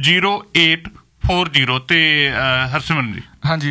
0840 ਤੇ ਹਰਸਿਮਰਨ ਜੀ ਹਾਂਜੀ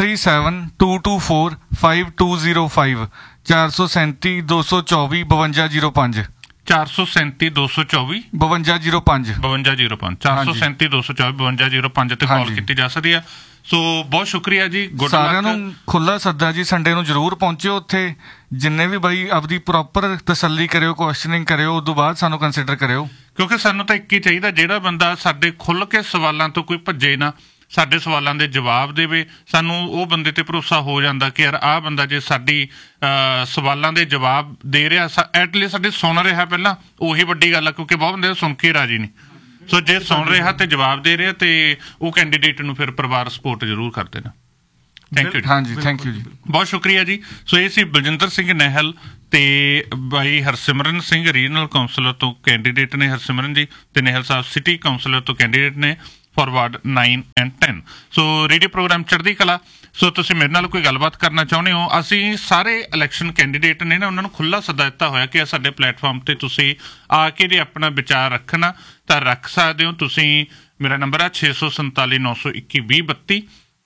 437-224-5205 437 224 5205 437 224 5205 5205 437 224 5205 ਤੇ ਕਾਲ ਕੀਤੀ ਜਾ ਸਕਦੀ ਆ ਸੋ ਬਹੁਤ ਸ਼ੁਕਰੀਆ ਜੀ ਸਾਰਿਆਂ ਨੂੰ ਖੁੱਲਾ ਸੱਦਾ ਜੀ ਸੰਡੇ ਨੂੰ ਜ਼ਰੂਰ ਪਹੁੰਚਿਓ ਉੱਥੇ ਜਿੰਨੇ ਵੀ ਬਾਈ ਆਪਦੀ ਪ੍ਰੋਪਰ ਤਸੱਲੀ ਕਰਿਓ ਕੁਐਸਚਨਿੰਗ ਕਰਿਓ ਉਸ ਤੋਂ ਬਾਅਦ ਸਾਨੂੰ ਕੰਸੀਡਰ ਕਰਿਓ ਕਿਉਂਕਿ ਸਾਨੂੰ ਤਾਂ ਇੱਕ ਹੀ ਚਾਹੀਦਾ ਜਿਹੜਾ ਬੰਦਾ ਸਾਡੇ ਖੁੱਲ ਕੇ ਸਵਾਲਾਂ ਤੋਂ ਕੋਈ ਭੱਜੇ ਨਾ ਸਾਡੇ ਸਵਾਲਾਂ ਦੇ ਜਵਾਬ ਦੇਵੇ ਸਾਨੂੰ ਉਹ ਬੰਦੇ ਤੇ ਭਰੋਸਾ ਹੋ ਜਾਂਦਾ ਕਿ ਯਾਰ ਆਹ ਬੰਦਾ ਜੇ ਸਾਡੀ ਸਵਾਲਾਂ ਦੇ ਜਵਾਬ ਦੇ ਰਿਹਾ ਐਟਲੀਸਟ ਸਾਡੇ ਸੁਣ ਰਿਹਾ ਪਹਿਲਾਂ ਉਹੀ ਵੱਡੀ ਗੱਲ ਆ ਕਿਉਂਕਿ ਬਹੁਤ ਬੰਦੇ ਸੁਣ ਕੇ ਰਾਜੀ ਨਹੀਂ ਸੋ ਜੇ ਸੁਣ ਰਿਹਾ ਤੇ ਜਵਾਬ ਦੇ ਰਿਹਾ ਤੇ ਉਹ ਕੈਂਡੀਡੇਟ ਨੂੰ ਫਿਰ ਪਰਿਵਾਰ ਸਪੋਰਟ ਜ਼ਰੂਰ ਕਰਦੇ ਨੇ ਥੈਂਕ ਯੂ ਹਾਂਜੀ ਥੈਂਕ ਯੂ ਜੀ ਬਹੁਤ ਸ਼ੁਕਰੀਆ ਜੀ ਸੋ ਇਹ ਸੀ ਬਲਜਿੰਦਰ ਸਿੰਘ ਨਹਿਲ ਤੇ ਬਾਈ ਹਰਸਿਮਰਨ ਸਿੰਘ ਰੀਜਨਲ ਕਾਉਂਸਲਰ ਤੋਂ ਕੈਂਡੀਡੇਟ ਨੇ ਹਰਸਿਮਰਨ ਜੀ ਤੇ ਨਹਿਲ ਸਾਹਿਬ ਸਿਟੀ ਕਾਉਂਸਲਰ ਤੋਂ ਕੈਂਡੀਡੇਟ ਨੇ ਫॉरवर्ड 9 and 10 ਸੋ ਰੇਡੀਓ ਪ੍ਰੋਗਰਾਮ ਚੜ੍ਹਦੀ ਕਲਾ ਸੋ ਤੁਸੀਂ ਮੇਰੇ ਨਾਲ ਕੋਈ ਗੱਲਬਾਤ ਕਰਨਾ ਚਾਹੁੰਦੇ ਹੋ ਅਸੀਂ ਸਾਰੇ ਇਲੈਕਸ਼ਨ ਕੈਂਡੀਡੇਟ ਨੇ ਨਾ ਉਹਨਾਂ ਨੂੰ ਖੁੱਲ੍ਹਾ ਸੱਦਾ ਦਿੱਤਾ ਹੋਇਆ ਕਿ ਸਾਡੇ ਪਲੇਟਫਾਰਮ ਤੇ ਤੁਸੀਂ ਆ ਕੇ ਜੇ ਆਪਣਾ ਵਿਚਾਰ ਰੱਖਣਾ ਤਾਂ ਰੱਖ ਸਕਦੇ ਹੋ ਤੁਸੀਂ ਮੇਰਾ ਨੰਬਰ ਆ 647 921 2032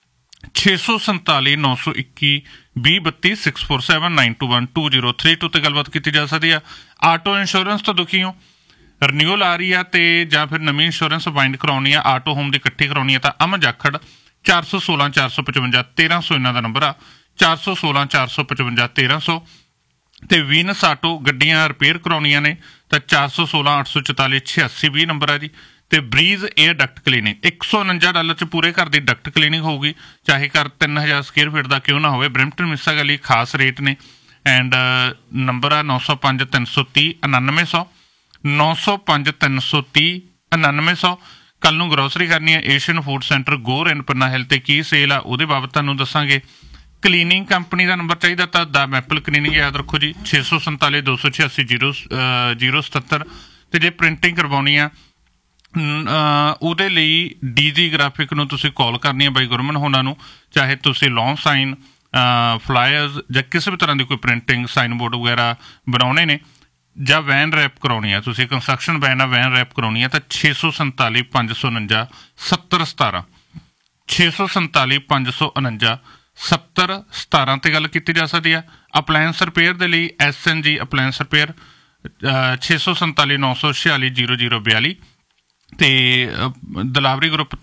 647 921 2032 647 921 2032 ਤੇ ਗੱਲਬਾਤ ਕੀਤੀ ਜਾ ਸਕਦੀ ਆ ਆਟੋ ਇੰਸ਼ੋਰੈਂਸ ਤੋਂ ਦੁਖੀ ਹੋ ਰਿਨਿਊਅਲ ਆ ਰਹੀ ਆ ਤੇ ਜਾਂ ਫਿਰ ਨਵੀਂ ਇੰਸ਼ੋਰੈਂਸ ਬਾਈਂਡ ਕਰਾਉਣੀ ਆ ਆਟੋ ਹੋਮ ਦੀ ਇਕੱਠੀ ਕਰਾਉਣੀ ਆ ਤਾਂ ਅਮਨ ਜਾਖੜ 416 455 1300 ਇਹਨਾਂ ਦਾ ਨੰਬਰ ਆ 416 455 1300 ਤੇ ਵੀਨਸ ਆਟੋ ਗੱਡੀਆਂ ਰਿਪੇਅਰ ਕਰਾਉਣੀਆਂ ਨੇ ਤਾਂ 416 844 8620 ਨੰਬਰ ਆ ਜੀ ਤੇ ਬਰੀਜ਼ 에ਅਰ ਡਕਟ ਕਲੀਨਿੰਗ $149 ਚ ਪੂਰੇ ਘਰ ਦੀ ਡਕਟ ਕਲੀਨਿੰਗ ਹੋਊਗੀ ਚਾਹੇ ਘਰ 3000 ਸਕੁਅਰ ਫੀਟ ਦਾ ਕਿਉਂ ਨਾ ਹੋਵੇ ਬਰੈਂਪਟਨ ਮਿਸਾਗਾ ਲਈ ਖਾਸ ਰੇਟ ਨੇ ਐਂਡ ਨੰਬਰ ਆ 905 330 9900 905 330 9900 ਕੱਲ ਨੂੰ ਗਰੋਸਰੀ ਕਰਨੀ ਹੈ Asian food centre Ghor and ਪੰਨਾ ਹਿੱਲ ਤੇ ਕੀ ਸੇਲ ਆ ਉਹਦੇ ਬਾਬਤ ਤੁਹਾਨੂੰ ਦੱਸਾਂਗੇ ਕਲੀਨਿੰਗ ਕੰਪਨੀ ਦਾ ਨੰਬਰ ਚਾਹੀਦਾ ਤਾਂ ਦਾ ਮੈਪਲ ਕਲੀਨਿੰਗ ਯਾਦ ਰੱਖੋ ਜੀ 647 286 077 ਤੇ ਜੇ ਪ੍ਰਿੰਟਿੰਗ ਕਰਵਾਉਣੀ ਆ ਉਹਦੇ ਲਈ ਡੀਜੀ ਗ੍ਰਾਫਿਕ ਨੂੰ ਤੁਸੀਂ ਕਾਲ ਕਰਨੀ ਹੈ ਬਾਈ ਗੁਰਮਨ ਹੋਣਾ ਨੂੰ ਚਾਹੇ ਤੁਸੀਂ ਲੌਂਗ ਸਾਈਨ ਫਲਾਇਰਸ ਜਾਂ ਕਿਸੇ ਵੀ ਤਰ੍ਹਾਂ ਦੀ ਕੋਈ ਪ੍ਰਿੰਟਿੰਗ ਸਾਈਨ ਬੋਰਡ ਵਗੈਰਾ ਬਣਾਉਣੇ ਨੇ ਜਾਂ ਵੈਨ ਰੈਪ ਕਰਾਉਣੀ ਆ ਤੁਸੀਂ ਕੰਸਟਰਕਸ਼ਨ ਵੈਨ ਆ ਵੈਨ ਰੈਪ ਕਰਾਉਣੀ ਆ ਤਾਂ 647 549 7017 647 549 7017 ਤੇ ਗੱਲ ਕੀਤੀ ਜਾ ਸਕਦੀ ਆ ਅਪਲਾਇੰਸ ਰਿਪੇਅਰ ਦੇ ਲਈ SNG ਅਪਲਾਇੰਸ ਰਿਪੇਅਰ 647 946 0042 ਤੇ ਦਲਾਵਰੀ ਗਰੁੱਪ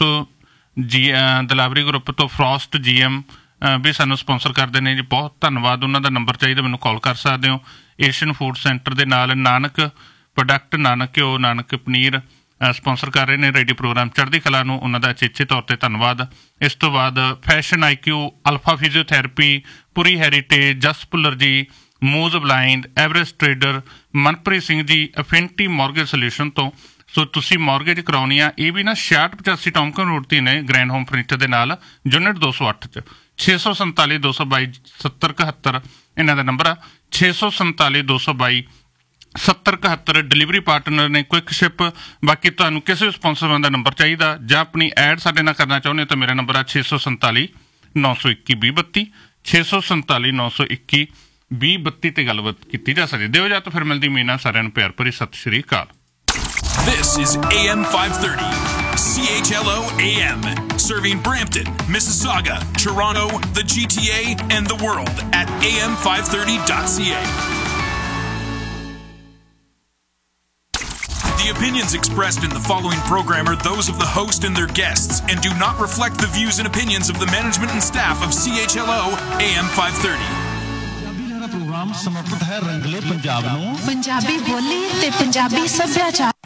ਤੋਂ ਫਰੋਸਟ GM ਵੀ ਸਾਨੂੰ ਸਪਾਂਸਰ ਕਰਦੇ ਨੇ ਜੀ ਬਹੁਤ ਧੰਨਵਾਦ ਉਹਨਾਂ ਦਾ ਨੰਬਰ ਚਾਹੀਦਾ ਮੈਨੂੰ ਕਾਲ ਕਰ ਸਕਦੇ ਹੋ ਏਸ਼ੀਅਨ ਫੂਡ ਸੈਂਟਰ ਦੇ ਨਾਲ ਨਾਨਕ ਪ੍ਰੋਡਕਟ ਨਾਨਕ ਘਿਓ ਨਾਨਕ ਪਨੀਰ ਸਪਾਂਸਰ ਕਰ ਰਹੇ ਨੇ ਰੇਡੀਓ ਪ੍ਰੋਗਰਾਮ ਚੜ੍ਹਦੀ ਕਲਾ ਨੂੰ ਉਹਨਾਂ ਦਾ ਅਚੇਚੇ ਤੌਰ ਤੇ ਧੰਨਵਾਦ ਇਸ ਤੋਂ ਬਾਅਦ ਫੈਸ਼ਨ IQ ਅਲਫਾ ਫਿਜ਼ੀਓਥੈਰੇਪੀ ਪੁਰੀ ਹੈਰੀਟੇਜ ਜਸ ਭੁੱਲਰ ਜੀ ਮੂਜ਼ blind Everest trader Manpreet Singh ji ਅਫਿਨਿਟੀ mortgage solution ਤੋਂ ਸੋ ਤੁਸੀਂ ਮਾਰਗੇਜ ਕਰਾਉਣੀ ਆ ਇਹ ਵੀ ਨਾ 6685 ਟੌਮਕਨ ਰੋਡ ਤੇ ਨੇ ਗ੍ਰੈਂਡ ਹੋਮ ਫਰਨੀਚਰ ਦੇ ਨਾਲ ਯੂਨਿਟ 208 ਚ 647 222 7071 ਇਹਨਾਂ ਦਾ ਨੰਬਰ ਆ 647 222 7071 ਡਿਲੀਵਰੀ ਪਾਰਟਨਰ ਨੇ ਕੁਇਕ ਸ਼ਿਪ ਬਾਕੀ ਤੁਹਾਨੂੰ ਕਿਸੇ ਵੀ ਸਪਾਂਸਰ ਦਾ ਨੰਬਰ ਚਾਹੀਦਾ ਜਾਂ ਆਪਣੀ ਐਡ ਸਾਡੇ ਨਾਲ ਕਰਨਾ ਚਾਹੁੰਦੇ ਤਾਂ ਮੇਰਾ ਨੰਬਰ ਆ 647 921 2032 647 921 2032 ਤੇ ਗੱਲਬਾਤ ਕੀਤੀ ਜਾ ਸਕਦੀ ਦਿਓ ਜਾਂ ਤਾਂ ਫਿਰ ਮਿਲਦੀ ਮੀਨਾ ਸਾਰਿਆਂ ਨੂੰ ਪਿਆਰ ਭਰੀ ਸਤਿ ਸ਼੍ਰੀ ਅਕਾਲ This is AM 530 CHLO AM serving Brampton, Mississauga, Toronto, the GTA and the world at am530.ca The opinions expressed in the following program are those of the host and their guests and do not reflect the views and opinions of the management and staff of CHLO AM 530. Programme ਸਮਰਪਿਤ ਹੈ ਰੰਗਲੇ ਪੰਜਾਬ ਨੂੰ ਪੰਜਾਬੀ ਬੋਲੀ ਤੇ ਪੰਜਾਬੀ ਸੱਭਿਆਚਾਰ